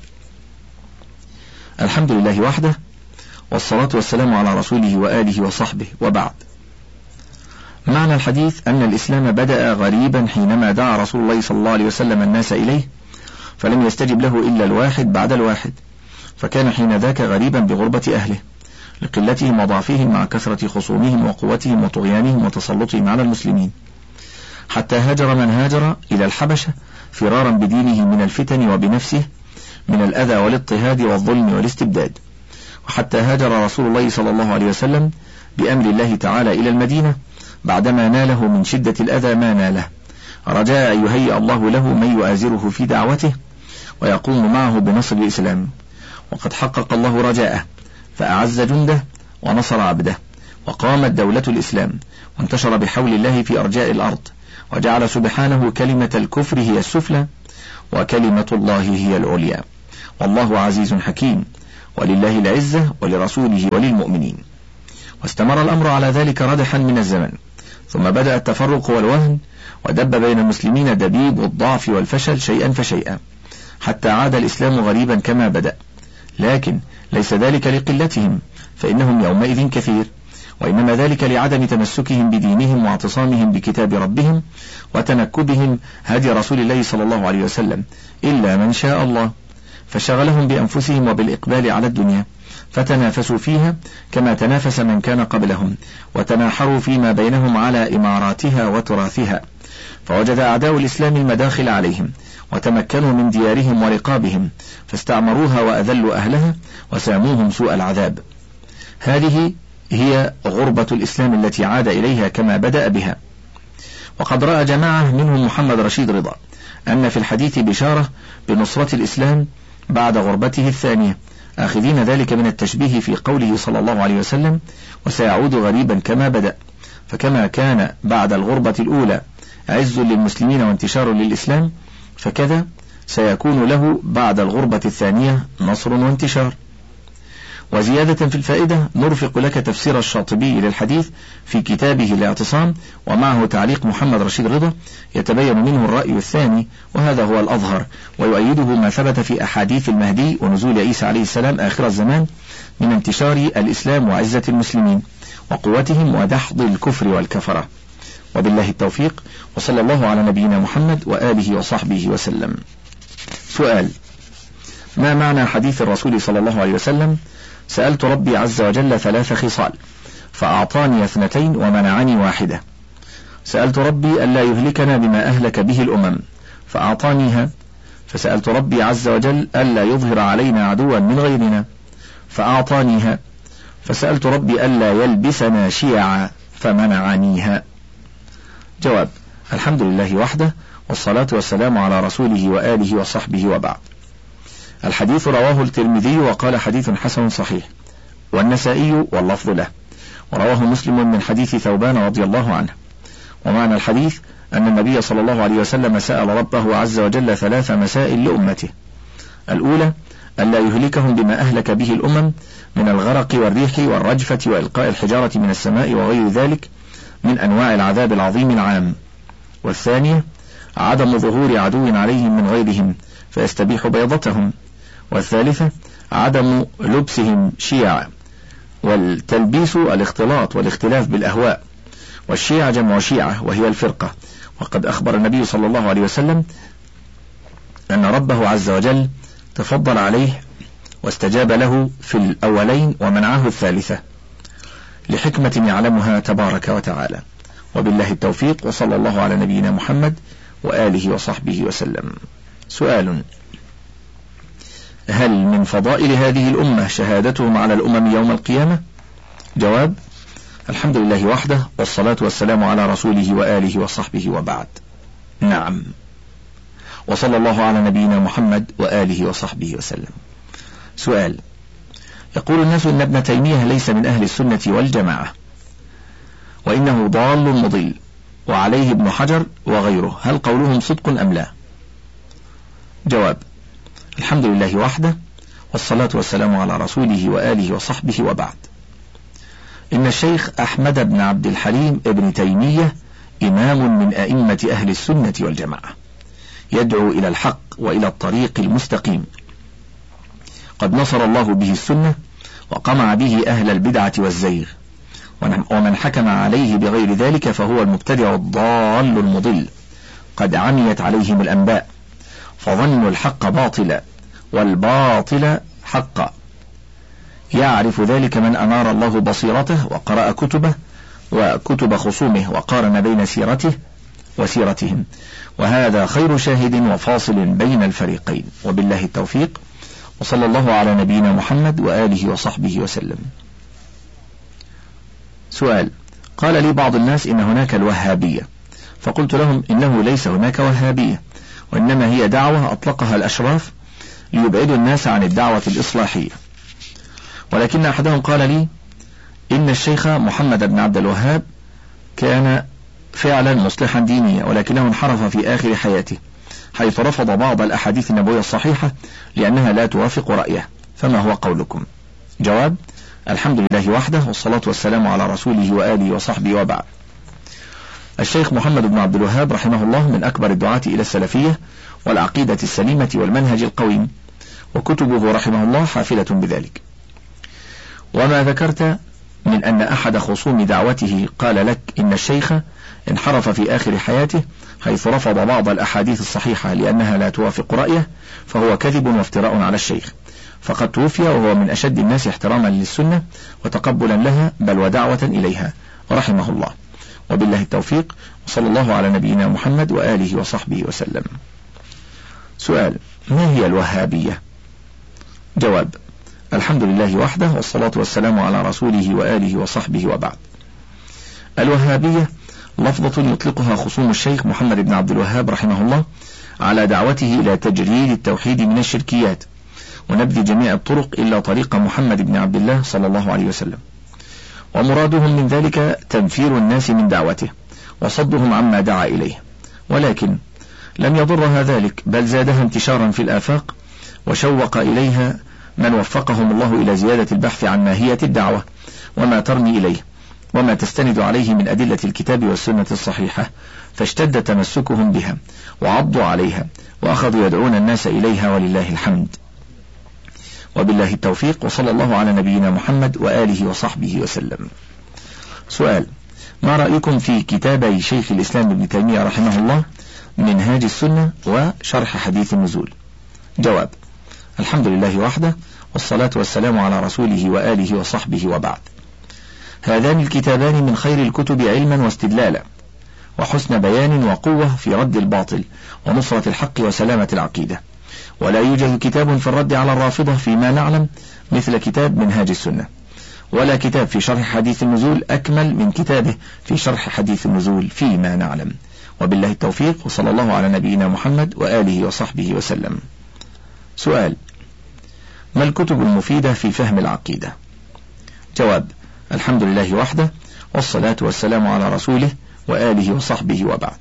الحمد لله وحده والصلاة والسلام على رسوله وآله وصحبه وبعد. معنى الحديث أن الإسلام بدأ غريبا حينما دعا رسول الله صلى الله عليه وسلم الناس إليه فلم يستجب له إلا الواحد بعد الواحد، فكان حين ذاك غريبا بغربة أهله لقلتهم وضعفهم مع كثرة خصومهم وقوتهم وطغيانهم وتسلطهم على المسلمين، حتى هاجر من هاجر إلى الحبشة فرارا بدينه من الفتن وبنفسه من الأذى والاضطهاد والظلم والاستبداد، وحتى هاجر رسول الله صلى الله عليه وسلم بأمر الله تعالى إلى المدينة بعدما ناله من شدة الأذى ما ناله، رجاء أن يهيئ الله له من يؤازره في دعوته ويقوم معه بنصر الإسلام، وقد حقق الله رجاءه فأعز جنده ونصر عبده، وقامت دولة الإسلام وانتشر بحول الله في أرجاء الأرض، وجعل سبحانه كلمة الكفر هي السفلى وكلمة الله هي العليا، والله عزيز حكيم، ولله العزة ولرسوله وللمؤمنين. واستمر الأمر على ذلك ردحا من الزمن، ثم بدأ التفرق والوهن، ودب بين المسلمين دبيب الضعف والفشل شيئا فشيئا، حتى عاد الإسلام غريبا كما بدأ. لكن ليس ذلك لقلتهم، فإنهم يومئذ كثير، وإنما ذلك لعدم تمسكهم بدينهم واعتصامهم بكتاب ربهم وتنكبهم هدي رسول الله صلى الله عليه وسلم، إلا من شاء الله، فشغلهم بأنفسهم وبالإقبال على الدنيا، فتنافسوا فيها كما تنافس من كان قبلهم، وتناحروا فيما بينهم على إماراتها وتراثها، فوجد أعداء الإسلام المداخل عليهم، وتمكنوا من ديارهم ورقابهم، فاستعمروها وأذلوا أهلها وساموهم سوء العذاب. هذه هي غربة الإسلام التي عاد إليها كما بدأ بها. وقد رأى جماعة منهم محمد رشيد رضا أن في الحديث بشارة بنصرة الإسلام بعد غربته الثانية، آخذين ذلك من التشبيه في قوله صلى الله عليه وسلم: وسيعود غريبا كما بدأ. فكما كان بعد الغربة الأولى عز للمسلمين وانتشار للإسلام، فكذا سيكون له بعد الغربة الثانية نصر وانتشار. وزيادة في الفائدة نرفق لك تفسير الشاطبي للحديث في كتابه الاعتصام، ومعه تعليق محمد رشيد رضا يتبين منه الرأي الثاني، وهذا هو الأظهر، ويؤيده ما ثبت في أحاديث المهدي ونزول عيسى عليه السلام آخر الزمان من انتشار الإسلام وعزة المسلمين وقوتهم ودحض الكفر والكفرة. وبالله التوفيق، وصلى الله على نبينا محمد وآله وصحبه وسلم. سؤال: ما معنى حديث الرسول صلى الله عليه وسلم: سألت ربي عز وجل ثلاث خصال فأعطاني اثنتين ومنعني واحدة؟ سألت ربي ألا يهلكنا بما أهلك به الأمم فأعطانيها، فسألت ربي عز وجل ألا يظهر علينا عدوا من غيرنا فأعطانيها، فسألت ربي ألا يلبسنا شيعا فمنعنيها. جواب: الحمد لله وحده، والصلاة والسلام على رسوله وآله وصحبه، وبعد. الحديث رواه الترمذي وقال حديث حسن صحيح، والنسائي واللفظ له، ورواه مسلم من حديث ثوبان رضي الله عنه. ومعنى الحديث أن النبي صلى الله عليه وسلم سأل ربه عز وجل ثلاث مسائل لأمته: الأولى ألا يهلكهم بما أهلك به الأمم من الغرق والريح والرجفة وإلقاء الحجارة من السماء وغير ذلك من أنواع العذاب العظيم العام. والثانية عدم ظهور عدو عليهم من غيرهم فيستبيح بيضتهم. والثالثة عدم لبسهم شيعا. والتلبيس الاختلاط والاختلاف بالأهواء، والشيعة جمع شيعة وهي الفرقة. وقد أخبر النبي صلى الله عليه وسلم أن ربه عز وجل تفضل عليه واستجاب له في الأولين ومنعه الثالثة لحكمة يعلمها تبارك وتعالى. وبالله التوفيق، وصلى الله على نبينا محمد وآله وصحبه وسلم. سؤال: هل من فضائل هذه الأمة شهادتهم على الأمم يوم القيامة؟ جواب: الحمد لله وحده، والصلاة والسلام على رسوله وآله وصحبه، وبعد. نعم. وصلى الله على نبينا محمد وآله وصحبه وسلم. سؤال: يقول الناس إن ابن تيمية ليس من أهل السنة والجماعة، وإنه ضال مضل، وعليه ابن حجر وغيره، هل قولهم صدق أم لا؟ جواب: الحمد لله وحده، والصلاة والسلام على رسوله وآله وصحبه، وبعد. إن الشيخ أحمد بن عبد الحليم ابن تيمية إمام من أئمة أهل السنة والجماعة، يدعو إلى الحق وإلى الطريق المستقيم، قد نصر الله به السنة وقمع به أهل البدعة والزيغ، ومن حكم عليه بغير ذلك فهو المبتدع الضال المضل، قد عميت عليهم الأنباء فظنوا الحق باطلا والباطل حقا. يعرف ذلك من أنار الله بصيرته وقرأ كتبه وكتب خصومه وقارن بين سيرته وسيرتهم، وهذا خير شاهد وفاصل بين الفريقين. وبالله التوفيق، وصلى الله على نبينا محمد وآله وصحبه وسلم. سؤال: قال لي بعض الناس إن هناك الوهابية، فقلت لهم إنه ليس هناك وهابية، وإنما هي دعوة أطلقها الأشراف ليبعدوا الناس عن الدعوة الإصلاحية. ولكن أحدهم قال لي إن الشيخ محمد بن عبد الوهاب كان فعلا مصلحا دينيا، ولكنه انحرف في آخر حياته، حيث رفض بعض الأحاديث النبوية الصحيحة لأنها لا توافق رأيه، فما هو قولكم؟ جواب: الحمد لله وحده، والصلاة والسلام على رسوله وآله وصحبه، وبعد. الشيخ محمد بن عبد الوهاب رحمه الله من أكبر الدعاة إلى السلفية والعقيدة السليمة والمنهج القويم، وكتبه رحمه الله حافلة بذلك. وما ذكرت من أن أحد خصوم دعوته قال لك إن الشيخ انحرف في آخر حياته حيث رفض بعض الأحاديث الصحيحة لأنها لا توافق رأيه، فهو كذب وافتراء على الشيخ، فقد توفي وهو من أشد الناس احتراما للسنة وتقبلا لها بل ودعوة إليها رحمه الله. وبالله التوفيق، وصلى الله على نبينا محمد وآله وصحبه وسلم. سؤال: ما هي الوهابية؟ جواب: الحمد لله وحده، والصلاة والسلام على رسوله وآله وصحبه، وبعد. الوهابية لفظة يطلقها خصوم الشيخ محمد بن عبد الوهاب رحمه الله على دعوته إلى تجريد التوحيد من الشركيات ونبذ جميع الطرق إلا طريق محمد بن عبد الله صلى الله عليه وسلم، ومرادهم من ذلك تنفير الناس من دعوته وصدهم عما دعا إليه، ولكن لم يضرها ذلك بل زادها انتشارا في الآفاق وشوق إليها من وفقهم الله إلى زيادة البحث عن ماهية الدعوة وما ترمي إليه وما تستند عليه من أدلة الكتاب والسنة الصحيحة، فاشتد تمسكهم بها وعضوا عليها وأخذوا يدعون الناس إليها، ولله الحمد. وبالله التوفيق، وصلى الله على نبينا محمد وآله وصحبه وسلم. سؤال: ما رأيكم في كتابي شيخ الإسلام ابن تيمية رحمه الله منهاج السنة وشرح حديث النزول؟ جواب: الحمد لله وحده، والصلاة والسلام على رسوله وآله وصحبه، وبعد. هذان الكتابان من خير الكتب علما واستدلالا وحسن بيان وقوة في رد الباطل ونصرة الحق وسلامة العقيدة، ولا يوجد كتاب في الرد على الرافضة فيما نعلم مثل كتاب منهاج السنة، ولا كتاب في شرح حديث النزول أكمل من كتابه في شرح حديث النزول فيما نعلم. وبالله التوفيق، وصلى الله على نبينا محمد وآله وصحبه وسلم. سؤال: ما الكتب المفيدة في فهم العقيدة؟ جواب: الحمد لله وحده، والصلاة والسلام على رسوله وآله وصحبه، وبعد.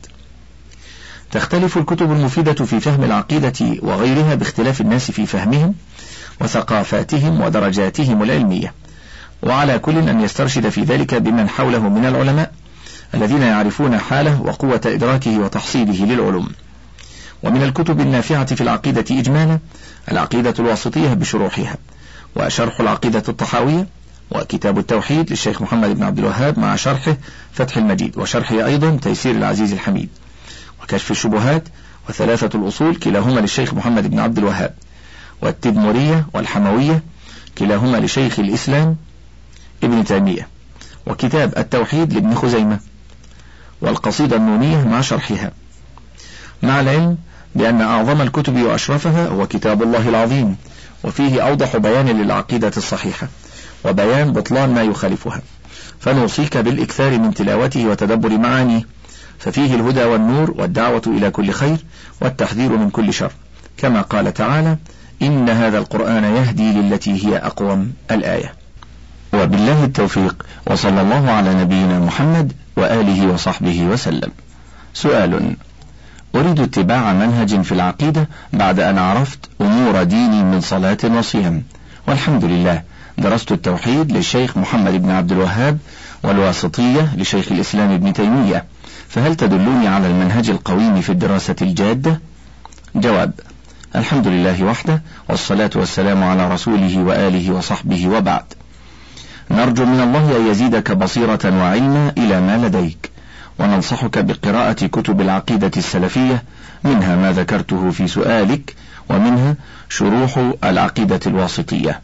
تختلف الكتب المفيدة في فهم العقيدة وغيرها باختلاف الناس في فهمهم وثقافاتهم ودرجاتهم العلمية، وعلى كل أن يسترشد في ذلك بمن حوله من العلماء الذين يعرفون حاله وقوة إدراكه وتحصيله للعلوم. ومن الكتب النافعة في العقيدة إجمالا العقيدة الواسطية بشروحها، وشرح العقيدة الطحاوية، وكتاب التوحيد للشيخ محمد بن عبد الوهاب مع شرحه فتح المجيد، وشرحه أيضا تيسير العزيز الحميد، وكشف الشبهات، وثلاثة الأصول كلاهما للشيخ محمد بن عبد الوهاب، والتدمرية والحموية كلاهما لشيخ الإسلام ابن تيمية، وكتاب التوحيد لابن خزيمة، والقصيدة النونية مع شرحها، مع العلم بأن أعظم الكتب وأشرفها هو كتاب الله العظيم، وفيه أوضح بيان للعقيدة الصحيحة وبيان بطلان ما يخالفها، فنوصيك بالإكثار من تلاوته وتدبر معانيه، ففيه الهدى والنور والدعوة إلى كل خير والتحذير من كل شر، كما قال تعالى: إن هذا القرآن يهدي للتي هي أقوم، الآية. وبالله التوفيق، وصلى الله على نبينا محمد وآله وصحبه وسلم. سؤال: أريد اتباع منهج في العقيدة بعد أن عرفت أمور ديني من صلاة وصيام، والحمد لله درست التوحيد للشيخ محمد بن عبد الوهاب والواسطية لشيخ الإسلام ابن تيمية، فهل تدلوني على المنهج القويم في الدراسة الجادة؟ جواب: الحمد لله وحده، والصلاة والسلام على رسوله وآله وصحبه، وبعد. نرجو من الله أن يزيدك بصيرة وعلما إلى ما لديك، وننصحك بقراءة كتب العقيدة السلفية، منها ما ذكرته في سؤالك، ومنها شروح العقيدة الواسطية،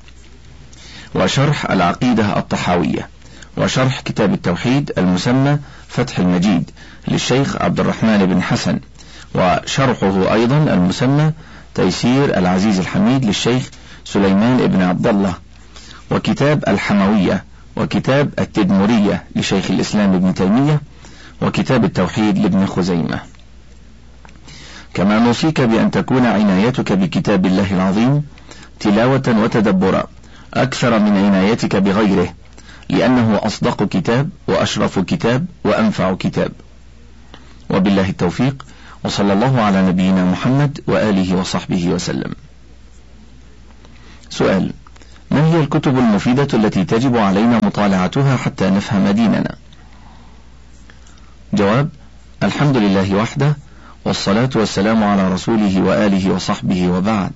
وشرح العقيدة الطحاوية، وشرح كتاب التوحيد المسمى فتح المجيد للشيخ عبد الرحمن بن حسن، وشرحه أيضا المسمى تيسير العزيز الحميد للشيخ سليمان بن عبد الله، وكتاب الحموية، وكتاب التدمرية لشيخ الإسلام ابن تيمية، وكتاب التوحيد لابن خزيمة. كما نوصيك بأن تكون عنايتك بكتاب الله العظيم تلاوة وتدبرا أكثر من عنايتك بغيره، لأنه أصدق كتاب وأشرف كتاب وأنفع كتاب. وبالله التوفيق، وصلى الله على نبينا محمد وآله وصحبه وسلم. سؤال: ما هي الكتب المفيدة التي تجب علينا مطالعتها حتى نفهم ديننا؟ جواب: الحمد لله وحده، والصلاة والسلام على رسوله وآله وصحبه، وبعد.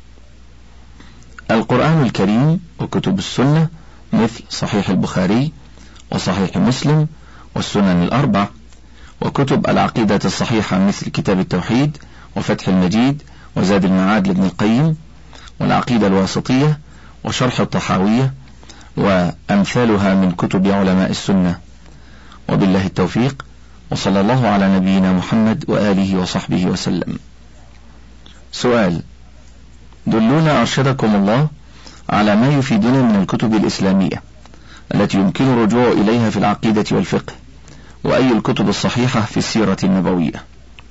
القرآن الكريم وكتب السنة مثل صحيح البخاري وصحيح مسلم والسنن الأربع، وكتب العقيدة الصحيحة مثل كتاب التوحيد وفتح المجيد وزاد المعاد لابن القيم، والعقيدة الواسطية وشرح الطحاوية وأمثالها من كتب علماء السنة. وبالله التوفيق، وصلى الله على نبينا محمد وآله وصحبه وسلم. سؤال: دلونا أرشدكم الله على ما يفيدنا من الكتب الإسلامية التي يمكن الرجوع إليها في العقيدة والفقه، وأي الكتب الصحيحة في السيرة النبوية؟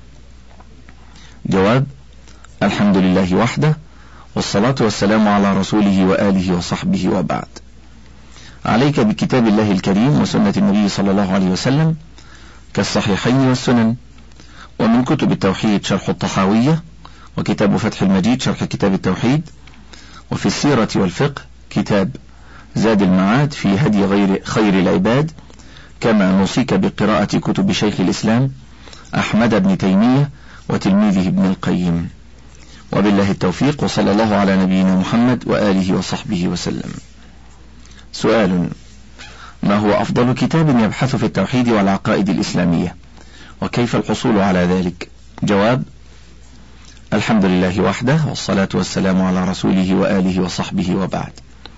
جواب: الحمد لله وحده، والصلاة والسلام على رسوله وآله وصحبه، وبعد. عليك بكتاب الله الكريم وسنة النبي صلى الله عليه وسلم كالصحيحين والسنن، ومن كتب التوحيد شرح الطحاوية وكتاب فتح المجيد شرح كتاب التوحيد، وفي السيرة والفقه كتاب زاد المعاد في هدي غير خير العباد، كما نوصيك بقراءة كتب شيخ الإسلام أحمد بن تيمية وتلميذه ابن القيم. وبالله التوفيق، وصلى الله على نبينا محمد وآله وصحبه وسلم. سؤال: ما هو أفضل كتاب يبحث في التوحيد والعقائد الإسلامية، وكيف الحصول على ذلك؟ جواب: الحمد لله وحده، والصلاة والسلام على رسوله وآله وصحبه، وبعد.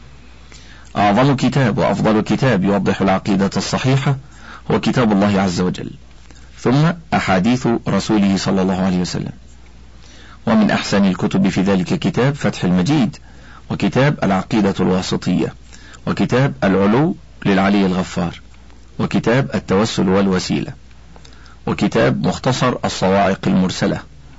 أعظم كتاب وأفضل كتاب يوضح العقيدة الصحيحة هو كتاب الله عز وجل، ثم أحاديث رسوله صلى الله عليه وسلم. ومن أحسن الكتب في ذلك كتاب فتح المجيد، وكتاب العقيدة الواسطية، وكتاب العلو للعلي الغفار، وكتاب التوسل والوسيلة، وكتاب مختصر الصواعق المرسلة،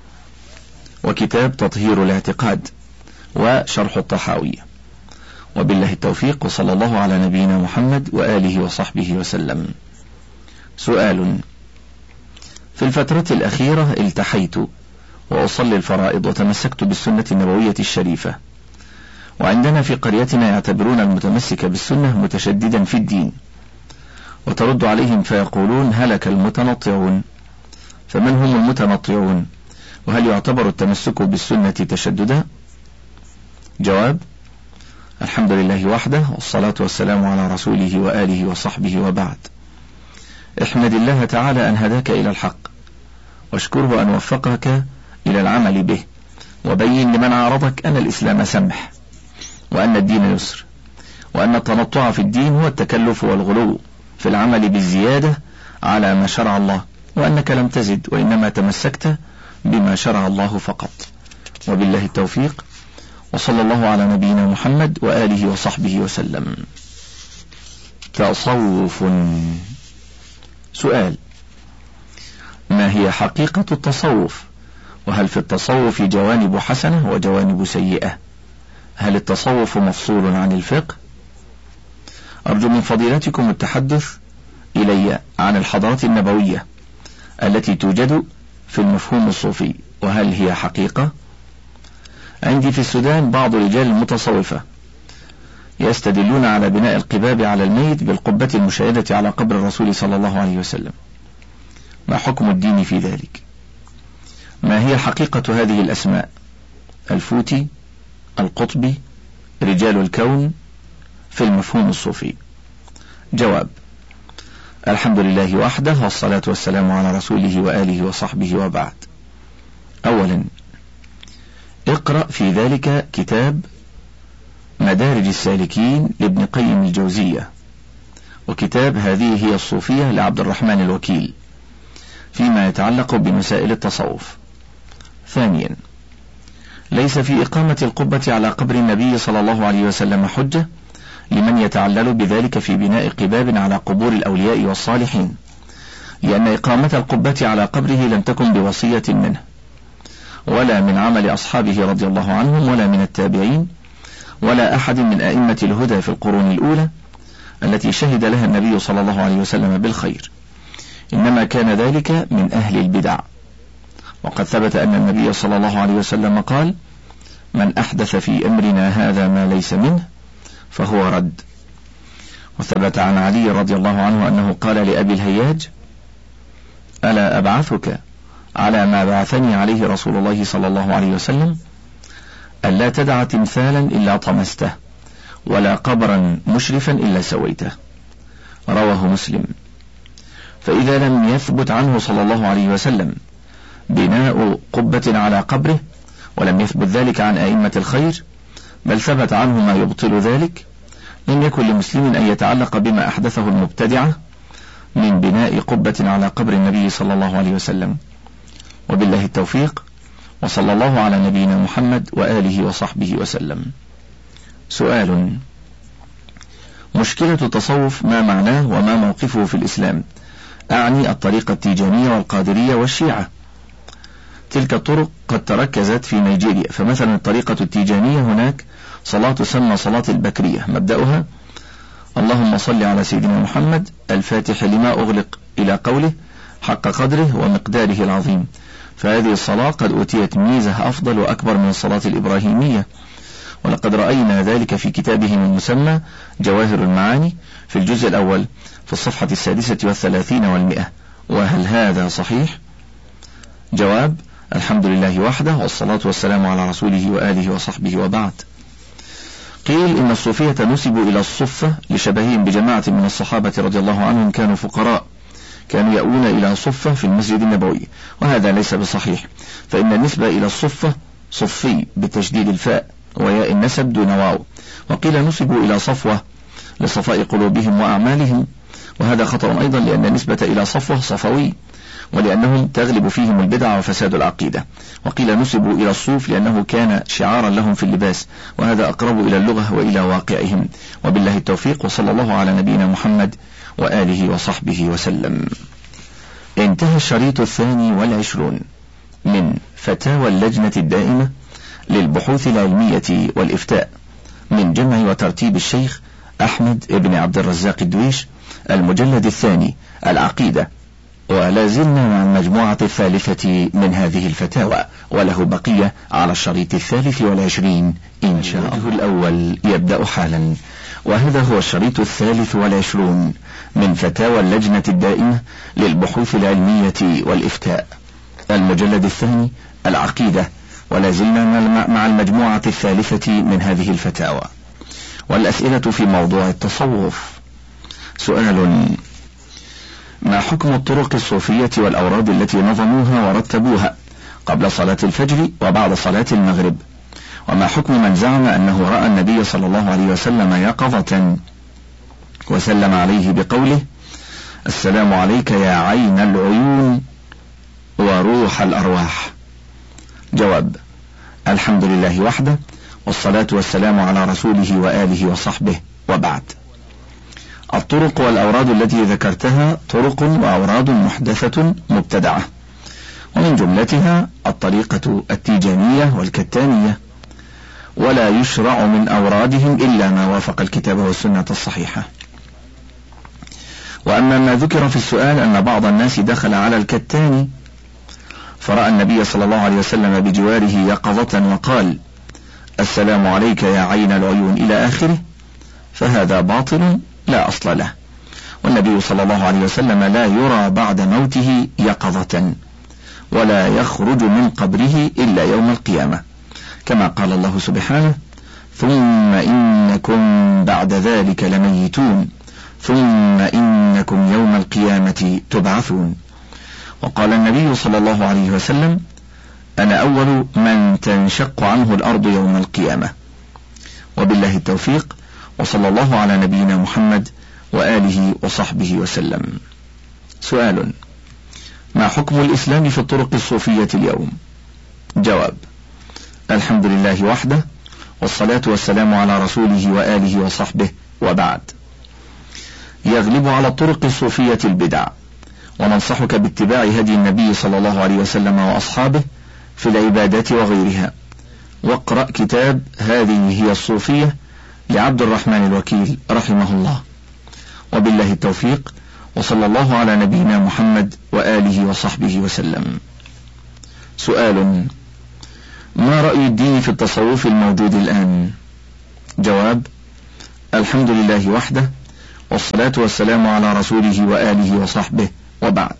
وكتاب تطهير الاعتقاد، وشرح الطحاوية. وبالله التوفيق، وصلى الله على نبينا محمد وآله وصحبه وسلم. سؤال: في الفترة الأخيرة التحيت وأصلي الفرائض وتمسكت بالسنة النبوية الشريفة، وعندنا في قريتنا يعتبرون المتمسك بالسنة متشددا في الدين، وترد عليهم فيقولون هلك المتنطعون. فمن هم المتنطعون؟ وهل يعتبر التمسك بالسنة تشددا؟ جواب: الحمد لله وحده، والصلاة والسلام على رسوله وآله وصحبه، وبعد. احمد الله تعالى أن هداك إلى الحق، واشكره أن وفقك إلى العمل به، وبين لمن عارضك أن الإسلام سمح، وأن الدين يسر، وأن التنطع في الدين هو التكلف والغلو في العمل بالزيادة على ما شرع الله، وأنك لم تزد وإنما تمسكت بما شرع الله فقط. وبالله التوفيق، وصلى الله على نبينا محمد وآله وصحبه وسلم. تصوف. سؤال: ما هي حقيقة التصوف؟ وهل في التصوف جوانب حسنة وجوانب سيئة؟ هل التصوف مفصول عن الفقه؟ أرجو من فضيلتكم التحدث إلي عن الحضارات النبوية التي توجد في المفهوم الصوفي، وهل هي حقيقة؟ عندي في السودان بعض رجال المتصوفة يستدلون على بناء القباب على الميت بالقبة المشاهدة على قبر الرسول صلى الله عليه وسلم. ما حكم الدين في ذلك؟ ما هي حقيقة هذه الأسماء؟ الفوتي، القطبي، رجال الكون في المفهوم الصوفي. جواب: الحمد لله وحده، والصلاة والسلام على رسوله وآله وصحبه، وبعد. أولا، اقرأ في ذلك كتاب مدارج السالكين لابن قيم الجوزية، وكتاب هذه هي الصوفية لعبد الرحمن الوكيل فيما يتعلق بمسائل التصوف. ثانيا، ليس في إقامة القبة على قبر النبي صلى الله عليه وسلم حجة لمن يتعلل بذلك في بناء قباب على قبور الأولياء والصالحين، لأن إقامة القبة على قبره لم تكن بوصية منه، ولا من عمل أصحابه رضي الله عنهم، ولا من التابعين، ولا أحد من أئمة الهدى في القرون الأولى التي شهد لها النبي صلى الله عليه وسلم بالخير، إنما كان ذلك من أهل البدع. وقد ثبت أن النبي صلى الله عليه وسلم قال: من أحدث في أمرنا هذا ما ليس منه فهو رد. وثبت عن علي رضي الله عنه أنه قال لأبي الهياج: ألا أبعثك على ما بعثني عليه رسول الله صلى الله عليه وسلم؟ ألا تدع تمثالا إلا طمسته، ولا قبرا مشرفا إلا سويته. رواه مسلم. فإذا لم يثبت عنه صلى الله عليه وسلم بناء قبة على قبره، ولم يثبت ذلك عن أئمة الخير، بل ثبت عنه ما يبطل ذلك، لم يكن لمسلم أن يتعلق بما أحدثه المبتدعة من بناء قبة على قبر النبي صلى الله عليه وسلم. وبالله التوفيق، وصلى الله على نبينا محمد وآله وصحبه وسلم. سؤال: مشكلة التصوف ما معناه وما موقفه في الإسلام؟ أعني الطريقة التيجانية والقادرية والشيعة. تلك الطرق قد تركزت في نيجيريا، فمثلا الطريقة التيجانية هناك صلاة تسمى صلاة البكرية، مبدأها: اللهم صل على سيدنا محمد الفاتح لما أغلق إلى قوله حق قدره ومقداره العظيم. فهذه الصلاة قد أوتيت ميزة أفضل وأكبر من الصلاة الإبراهيمية، ولقد رأينا ذلك في كتابهم المسمى جواهر المعاني في الجزء الأول في الصفحة السادسة والثلاثين والمئة. وهل هذا صحيح؟ جواب: الحمد لله وحده، والصلاة والسلام على رسوله وآله وصحبه، وبعد. قيل إن الصوفية نسبوا إلى الصفة لشبههم بجماعة من الصحابة رضي الله عنهم كانوا فقراء، كانوا يأوون إلى صفة في المسجد النبوي، وهذا ليس بصحيح، فإن النسبة إلى الصفة صفي بتشديد الفاء وياء النسب دون واو. وقيل نسبوا إلى صفوة لصفاء قلوبهم وأعمالهم، وهذا خطر أيضا، لأن النسبة إلى صفوة صفوي، ولأنهم تغلب فيهم البدع وفساد العقيدة. وقيل نسبوا إلى الصوف لأنه كان شعارا لهم في اللباس، وهذا أقرب إلى اللغة وإلى واقعهم. وبالله التوفيق، وصلى الله على نبينا محمد وآله وصحبه وسلم. انتهى الشريط الثاني والعشرون من فتاوى اللجنة الدائمة للبحوث العلمية والإفتاء من جمع وترتيب الشيخ أحمد بن عبد الرزاق الدويش، المجلد الثاني، العقيدة. ولا زلنا مع المجموعة الثالثة من هذه الفتاوى، وله بقية على الشريط الثالث والعشرين إن شاء الله. الأول يبدأ حالا، وهذا هو الشريط الثالث والعشرون من فتاوى اللجنة الدائمة للبحوث العلمية والإفتاء، المجلد الثاني، العقيدة. ولا زلنا مع المجموعة الثالثة من هذه الفتاوى، والأسئلة في موضوع التصوف. سؤال: ما حكم الطرق الصوفية والأوراد التي نظموها ورتبوها قبل صلاة الفجر وبعد صلاة المغرب؟ وما حكم من زعم أنه رأى النبي صلى الله عليه وسلم يقظة وسلم عليه بقوله: السلام عليك يا عين العيون وروح الأرواح؟ جواب: الحمد لله وحده، والصلاة والسلام على رسوله وآله وصحبه، وبعد. الطرق والأوراد التي ذكرتها طرق وأوراد محدثة مبتدعة، ومن جملتها الطريقة التيجانية والكتانية، ولا يشرع من أورادهم إلا ما وافق الكتاب والسنة الصحيحة. وأما ما ذكر في السؤال أن بعض الناس دخل على الكتاني فرأى النبي صلى الله عليه وسلم بجواره يقظة وقال: السلام عليك يا عين العيون إلى آخره، فهذا باطل لا أصل له، والنبي صلى الله عليه وسلم لا يرى بعد موته يقظة، ولا يخرج من قبره إلا يوم القيامة، كما قال الله سبحانه: ثم إنكم بعد ذلك لميتون ثم إنكم يوم القيامة تبعثون. وقال النبي صلى الله عليه وسلم: أنا أول من تنشق عنه الأرض يوم القيامة. وبالله التوفيق، وصلى الله على نبينا محمد وآله وصحبه وسلم. سؤال: ما حكم الإسلام في الطرق الصوفية اليوم؟ جواب: الحمد لله وحده، والصلاة والسلام على رسوله وآله وصحبه، وبعد. يغلب على الطرق الصوفية البدع، وننصحك باتباع هدي النبي صلى الله عليه وسلم وأصحابه في العبادات وغيرها. واقرأ كتاب هذه هي الصوفية لعبد الرحمن الوكيل رحمه الله. وبالله التوفيق، وصلى الله على نبينا محمد وآله وصحبه وسلم. سؤال: ما رأي الدين في التصوف الموجود الآن؟ جواب: الحمد لله وحده، والصلاة والسلام على رسوله وآله وصحبه، وبعد.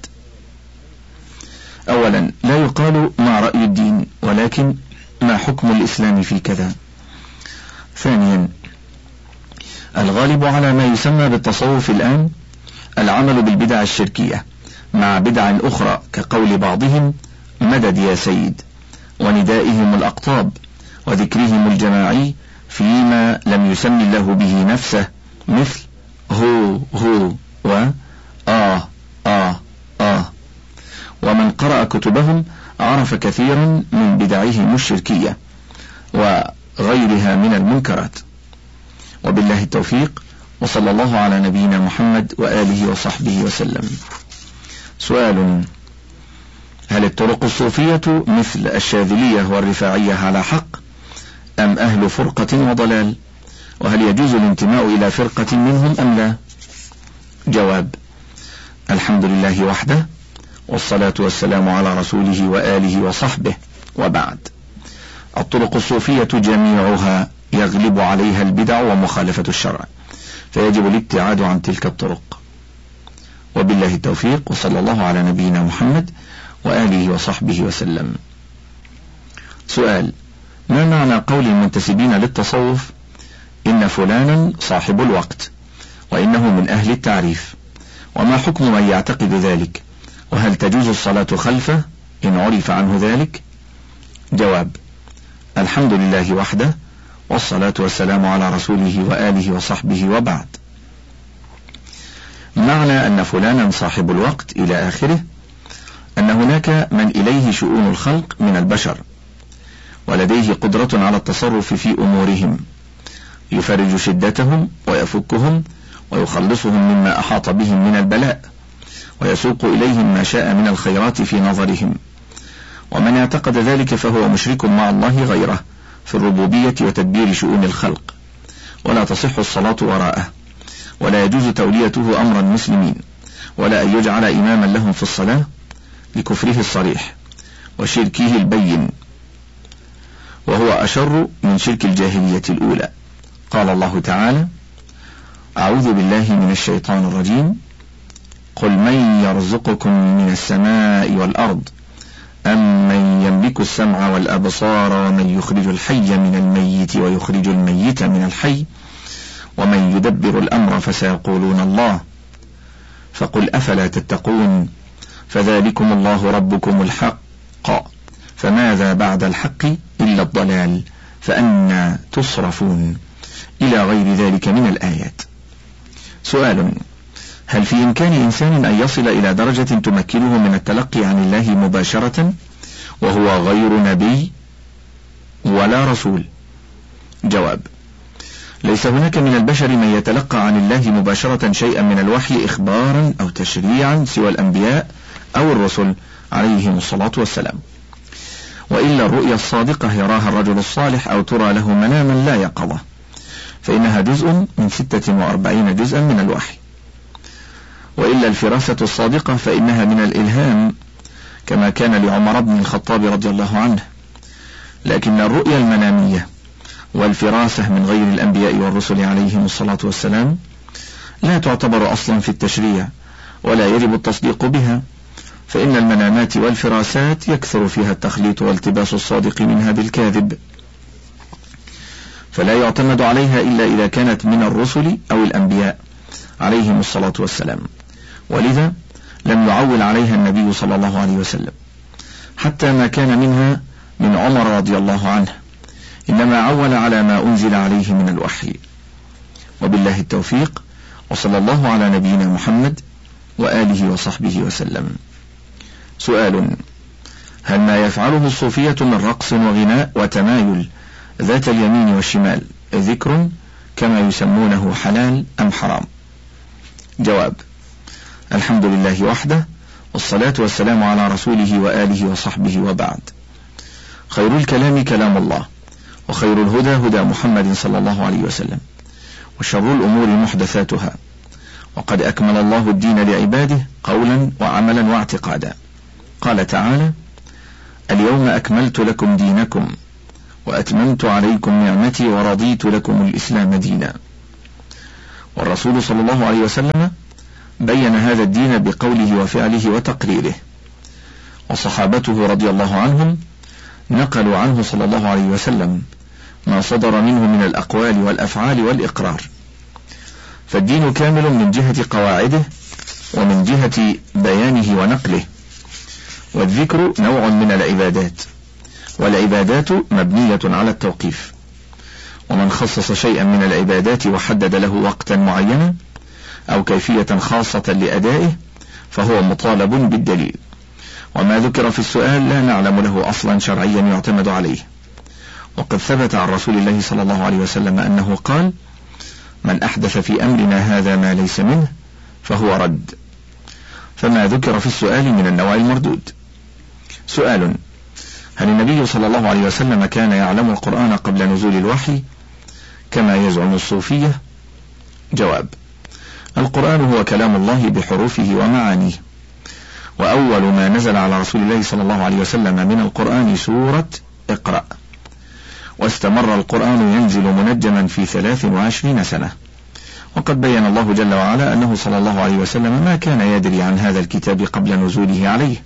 أولا، لا يقال ما رأي الدين، ولكن ما حكم الإسلام في كذا. ثانيا، الغالب على ما يسمى بالتصوف الآن العمل بالبدع الشركية مع بدع أخرى، كقول بعضهم مدد يا سيد، وندائهم الأقطاب، وذكرهم الجماعي فيما لم يسم الله به نفسه، مثل هو هو و آه آه آه. ومن قرأ كتبهم عرف كثيرا من بدعهم الشركية وغيرها من المنكرات. وبالله التوفيق، وصلى الله على نبينا محمد وآله وصحبه وسلم. سؤال: هل الطرق الصوفية مثل الشاذلية والرفاعية على حق، أم أهل فرقة وضلال؟ وهل يجوز الانتماء إلى فرقة منهم أم لا؟ جواب: الحمد لله وحده، والصلاة والسلام على رسوله وآله وصحبه، وبعد. الطرق الصوفية جميعها يغلب عليها البدع ومخالفة الشرع، فيجب الابتعاد عن تلك الطرق. وبالله التوفيق، وصلى الله على نبينا محمد وآله وصحبه وسلم. سؤال: ما معنى قول المنتسبين للتصوف إن فلانا صاحب الوقت وإنه من أهل التعريف؟ وما حكم من يعتقد ذلك؟ وهل تجوز الصلاة خلفه إن عرف عنه ذلك؟ جواب: الحمد لله وحده، والصلاة والسلام على رسوله وآله وصحبه، وبعد. معنى أن فلانا صاحب الوقت إلى آخره أن هناك من إليه شؤون الخلق من البشر، ولديه قدرة على التصرف في أمورهم، يفرج شدتهم ويفكهم ويخلصهم مما أحاط بهم من البلاء، ويسوق إليهم ما شاء من الخيرات في نظرهم. ومن اعتقد ذلك فهو مشرك مع الله غيره في الربوبية وتدبير شؤون الخلق، ولا تصح الصلاة وراءه، ولا يجوز توليته أمر المسلمين، ولا أن يجعل إماما لهم في الصلاة، لكفره الصريح وشركه البين، وهو أشر من شرك الجاهلية الأولى. قال الله تعالى: أعوذ بالله من الشيطان الرجيم: قل من يرزقكم من السماء والأرض أم من يملك السمع والأبصار ومن يخرج الحي من الميت ويخرج الميت من الحي ومن يدبر الأمر فسيقولون الله، فقل أفلا تتقون، فذلكم الله ربكم الحق، فماذا بعد الحق إلا الضلال، فأنى تصرفون، إلى غير ذلك من الآيات. سؤال: هل في إمكان إنسان أن يصل إلى درجة تمكنه من التلقي عن الله مباشرة وهو غير نبي ولا رسول؟ جواب: ليس هناك من البشر من يتلقى عن الله مباشرة شيئا من الوحي إخبارا أو تشريعا سوى الأنبياء أو الرسل عليهم الصلاة والسلام، وإلا الرؤيا الصادقة يراها الرجل الصالح أو ترى له مناما لا يقظة، فإنها جزء من ستة وأربعين جزءا من الوحي. وإلا الفراسة الصادقة فإنها من الإلهام، كما كان لعمر بن الخطاب رضي الله عنه. لكن الرؤيا المنامية والفراسة من غير الأنبياء والرسل عليهم الصلاة والسلام لا تعتبر أصلا في التشريع، ولا يجب التصديق بها، فإن المنامات والفراسات يكثر فيها التخليط والتباس الصادق منها بالكاذب، فلا يعتمد عليها إلا إذا كانت من الرسل أو الأنبياء عليهم الصلاة والسلام. ولذا لم يعول عليها النبي صلى الله عليه وسلم، حتى ما كان منها من عمر رضي الله عنه، إنما عول على ما أنزل عليه من الوحي. وبالله التوفيق، وصلى الله على نبينا محمد وآله وصحبه وسلم. سؤال: هل ما يفعله الصوفية من رقص وغناء وتمايل ذات اليمين والشمال ذكر كما يسمونه حلال أم حرام؟ جواب: الحمد لله وحده، والصلاة والسلام على رسوله وآله وصحبه، وبعد. خير الكلام كلام الله، وخير الهدى هدى محمد صلى الله عليه وسلم، وشر الأمور محدثاتها، وقد أكمل الله الدين لعباده قولا وعملا واعتقادا. قال تعالى: اليوم أكملت لكم دينكم وأتممت عليكم نعمتي ورضيت لكم الإسلام دينا. والرسول صلى الله عليه وسلم بين هذا الدين بقوله وفعله وتقريره، وصحابته رضي الله عنهم نقلوا عنه صلى الله عليه وسلم ما صدر منه من الأقوال والأفعال والإقرار. فالدين كامل من جهة قواعده ومن جهة بيانه ونقله. والذكر نوع من العبادات، والعبادات مبنية على التوقيف، ومن خصص شيئا من العبادات وحدد له وقتا معينا أو كيفية خاصة لأدائه فهو مطالب بالدليل. وما ذكر في السؤال لا نعلم له أصلا شرعيا يعتمد عليه، وقد ثبت عن رسول الله صلى الله عليه وسلم أنه قال: من أحدث في أمرنا هذا ما ليس منه فهو رد. فما ذكر في السؤال من النوع المردود. سؤال: هل النبي صلى الله عليه وسلم كان يعلم القرآن قبل نزول الوحي كما يزعم الصوفية؟ جواب: القرآن هو كلام الله بحروفه ومعانيه، وأول ما نزل على رسول الله صلى الله عليه وسلم من القرآن سورة اقرأ، واستمر القرآن ينزل منجما في ثلاث وعشرين سنة. وقد بين الله جل وعلا أنه صلى الله عليه وسلم ما كان يدري عن هذا الكتاب قبل نزوله عليه،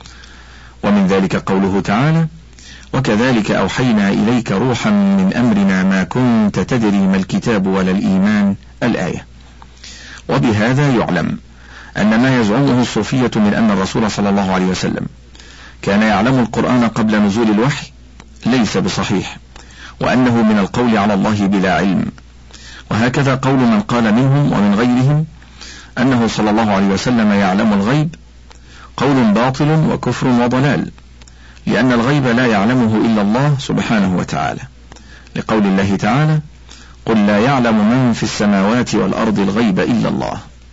ومن ذلك قوله تعالى: وكذلك أوحينا إليك روحا من أمرنا ما كنت تدري ما الكتاب ولا الإيمان، الآية. وبهذا يعلم أن ما يزعمه الصوفية من أن الرسول صلى الله عليه وسلم كان يعلم القرآن قبل نزول الوحي ليس بصحيح، وأنه من القول على الله بلا علم. وهكذا قول من قال منهم ومن غيرهم أنه صلى الله عليه وسلم يعلم الغيب قول باطل وكفر وضلال، لأن الغيب لا يعلمه إلا الله سبحانه وتعالى، لقول الله تعالى: قل لا يعلم من في السماوات والأرض الغيب إلا الله.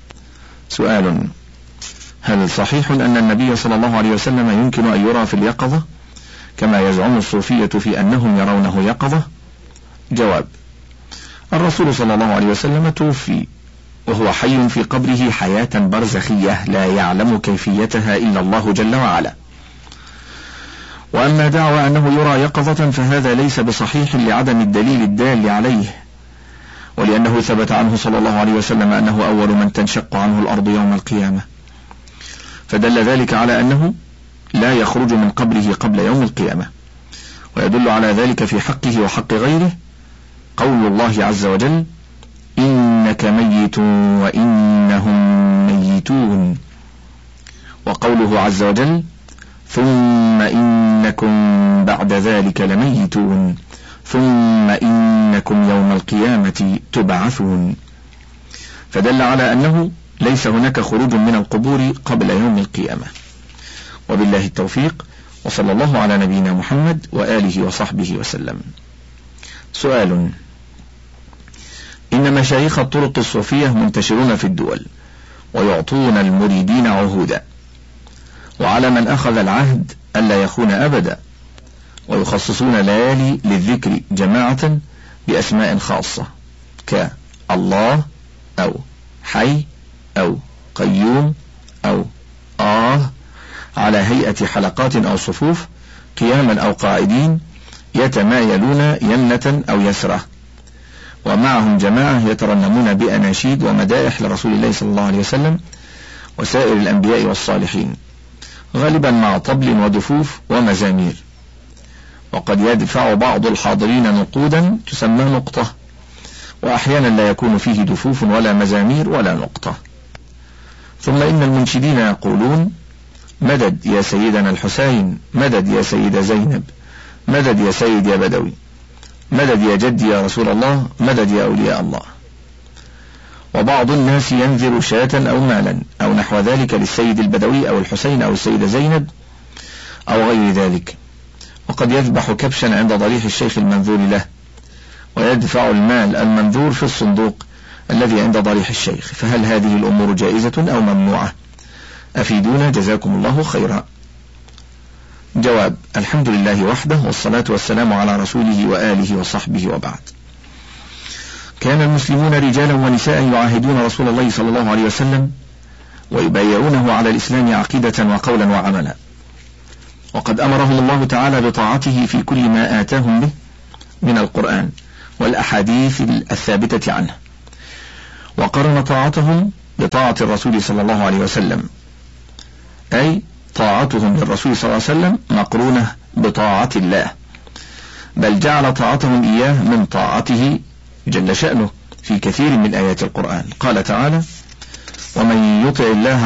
سؤال: هل صحيح أن النبي صلى الله عليه وسلم يمكن أن يرى في اليقظة كما يزعم الصوفية في أنهم يرونه يقظة؟ جواب: الرسول صلى الله عليه وسلم توفي وهو حي في قبره حياة برزخية لا يعلم كيفيتها إلا الله جل وعلا. وأما دعوى أنه يرى يقظة فهذا ليس بصحيح لعدم الدليل الدال عليه، ولأنه ثبت عنه صلى الله عليه وسلم أنه أول من تنشق عنه الأرض يوم القيامة، فدل ذلك على أنه لا يخرج من قبره قبل يوم القيامة. ويدل على ذلك في حقه وحق غيره قول الله عز وجل: إنك ميت وإنهم ميتون، وقوله عز وجل: ثم إنكم بعد ذلك لميتون ثم إنكم يوم القيامة تبعثون. فدل على أنه ليس هناك خروج من القبور قبل يوم القيامة. وبالله التوفيق، وصلى الله على نبينا محمد وآله وصحبه وسلم. سؤال: إن مشايخ الطرق الصوفية منتشرون في الدول ويعطون المريدين عهودا، وعلى من أخذ العهد ألا يخون أبدا، ويخصصون ليالي للذكر جماعة بأسماء خاصة كالله أو حي أو قيوم أو آه، على هيئة حلقات أو صفوف قياما أو قاعدين يتمايلون يمنة أو يسرة، ومعهم جماعة يترنمون بأناشيد ومدائح لرسول الله صلى الله عليه وسلم وسائر الأنبياء والصالحين، غالبا مع طبل ودفوف ومزامير. وقد يدفع بعض الحاضرين نقودا تسمى نقطة، وأحيانا لا يكون فيه دفوف ولا مزامير ولا نقطة. ثم إن المنشدين يقولون: مدد يا سيدنا الحسين، مدد يا سيدة زينب، مدد يا سيد يا بدوي، مدد يا جدي يا رسول الله، مدد يا أولياء الله. وبعض الناس ينذر شاة أو مالا أو نحو ذلك للسيد البدوي أو الحسين أو السيدة زينب أو غير ذلك، وقد يذبح كبشا عند ضريح الشيخ المنذور له، ويدفع المال المنذور في الصندوق الذي عند ضريح الشيخ. فهل هذه الأمور جائزة أو ممنوعة؟ أفيدونا جزاكم الله خيرا. جواب: الحمد لله وحده، والصلاة والسلام على رسوله وآله وصحبه، وبعد. كان المسلمون رجالا ونساء يعاهدون رسول الله صلى الله عليه وسلم ويبايعونه على الإسلام عقيدة وقولا وعملا، وقد أمرهم الله تعالى بطاعته في كل ما آتاهم به من القرآن والأحاديث الثابتة عنه. وقرن طاعتهم بطاعة الرسول صلى الله عليه وسلم، أي طاعتهم للرسول صلى الله عليه وسلم مقرونة بطاعة الله، بل جعل طاعتهم إياه من طاعته جل شأنه في كثير من آيات القرآن. قال تعالى: ومن يطع الله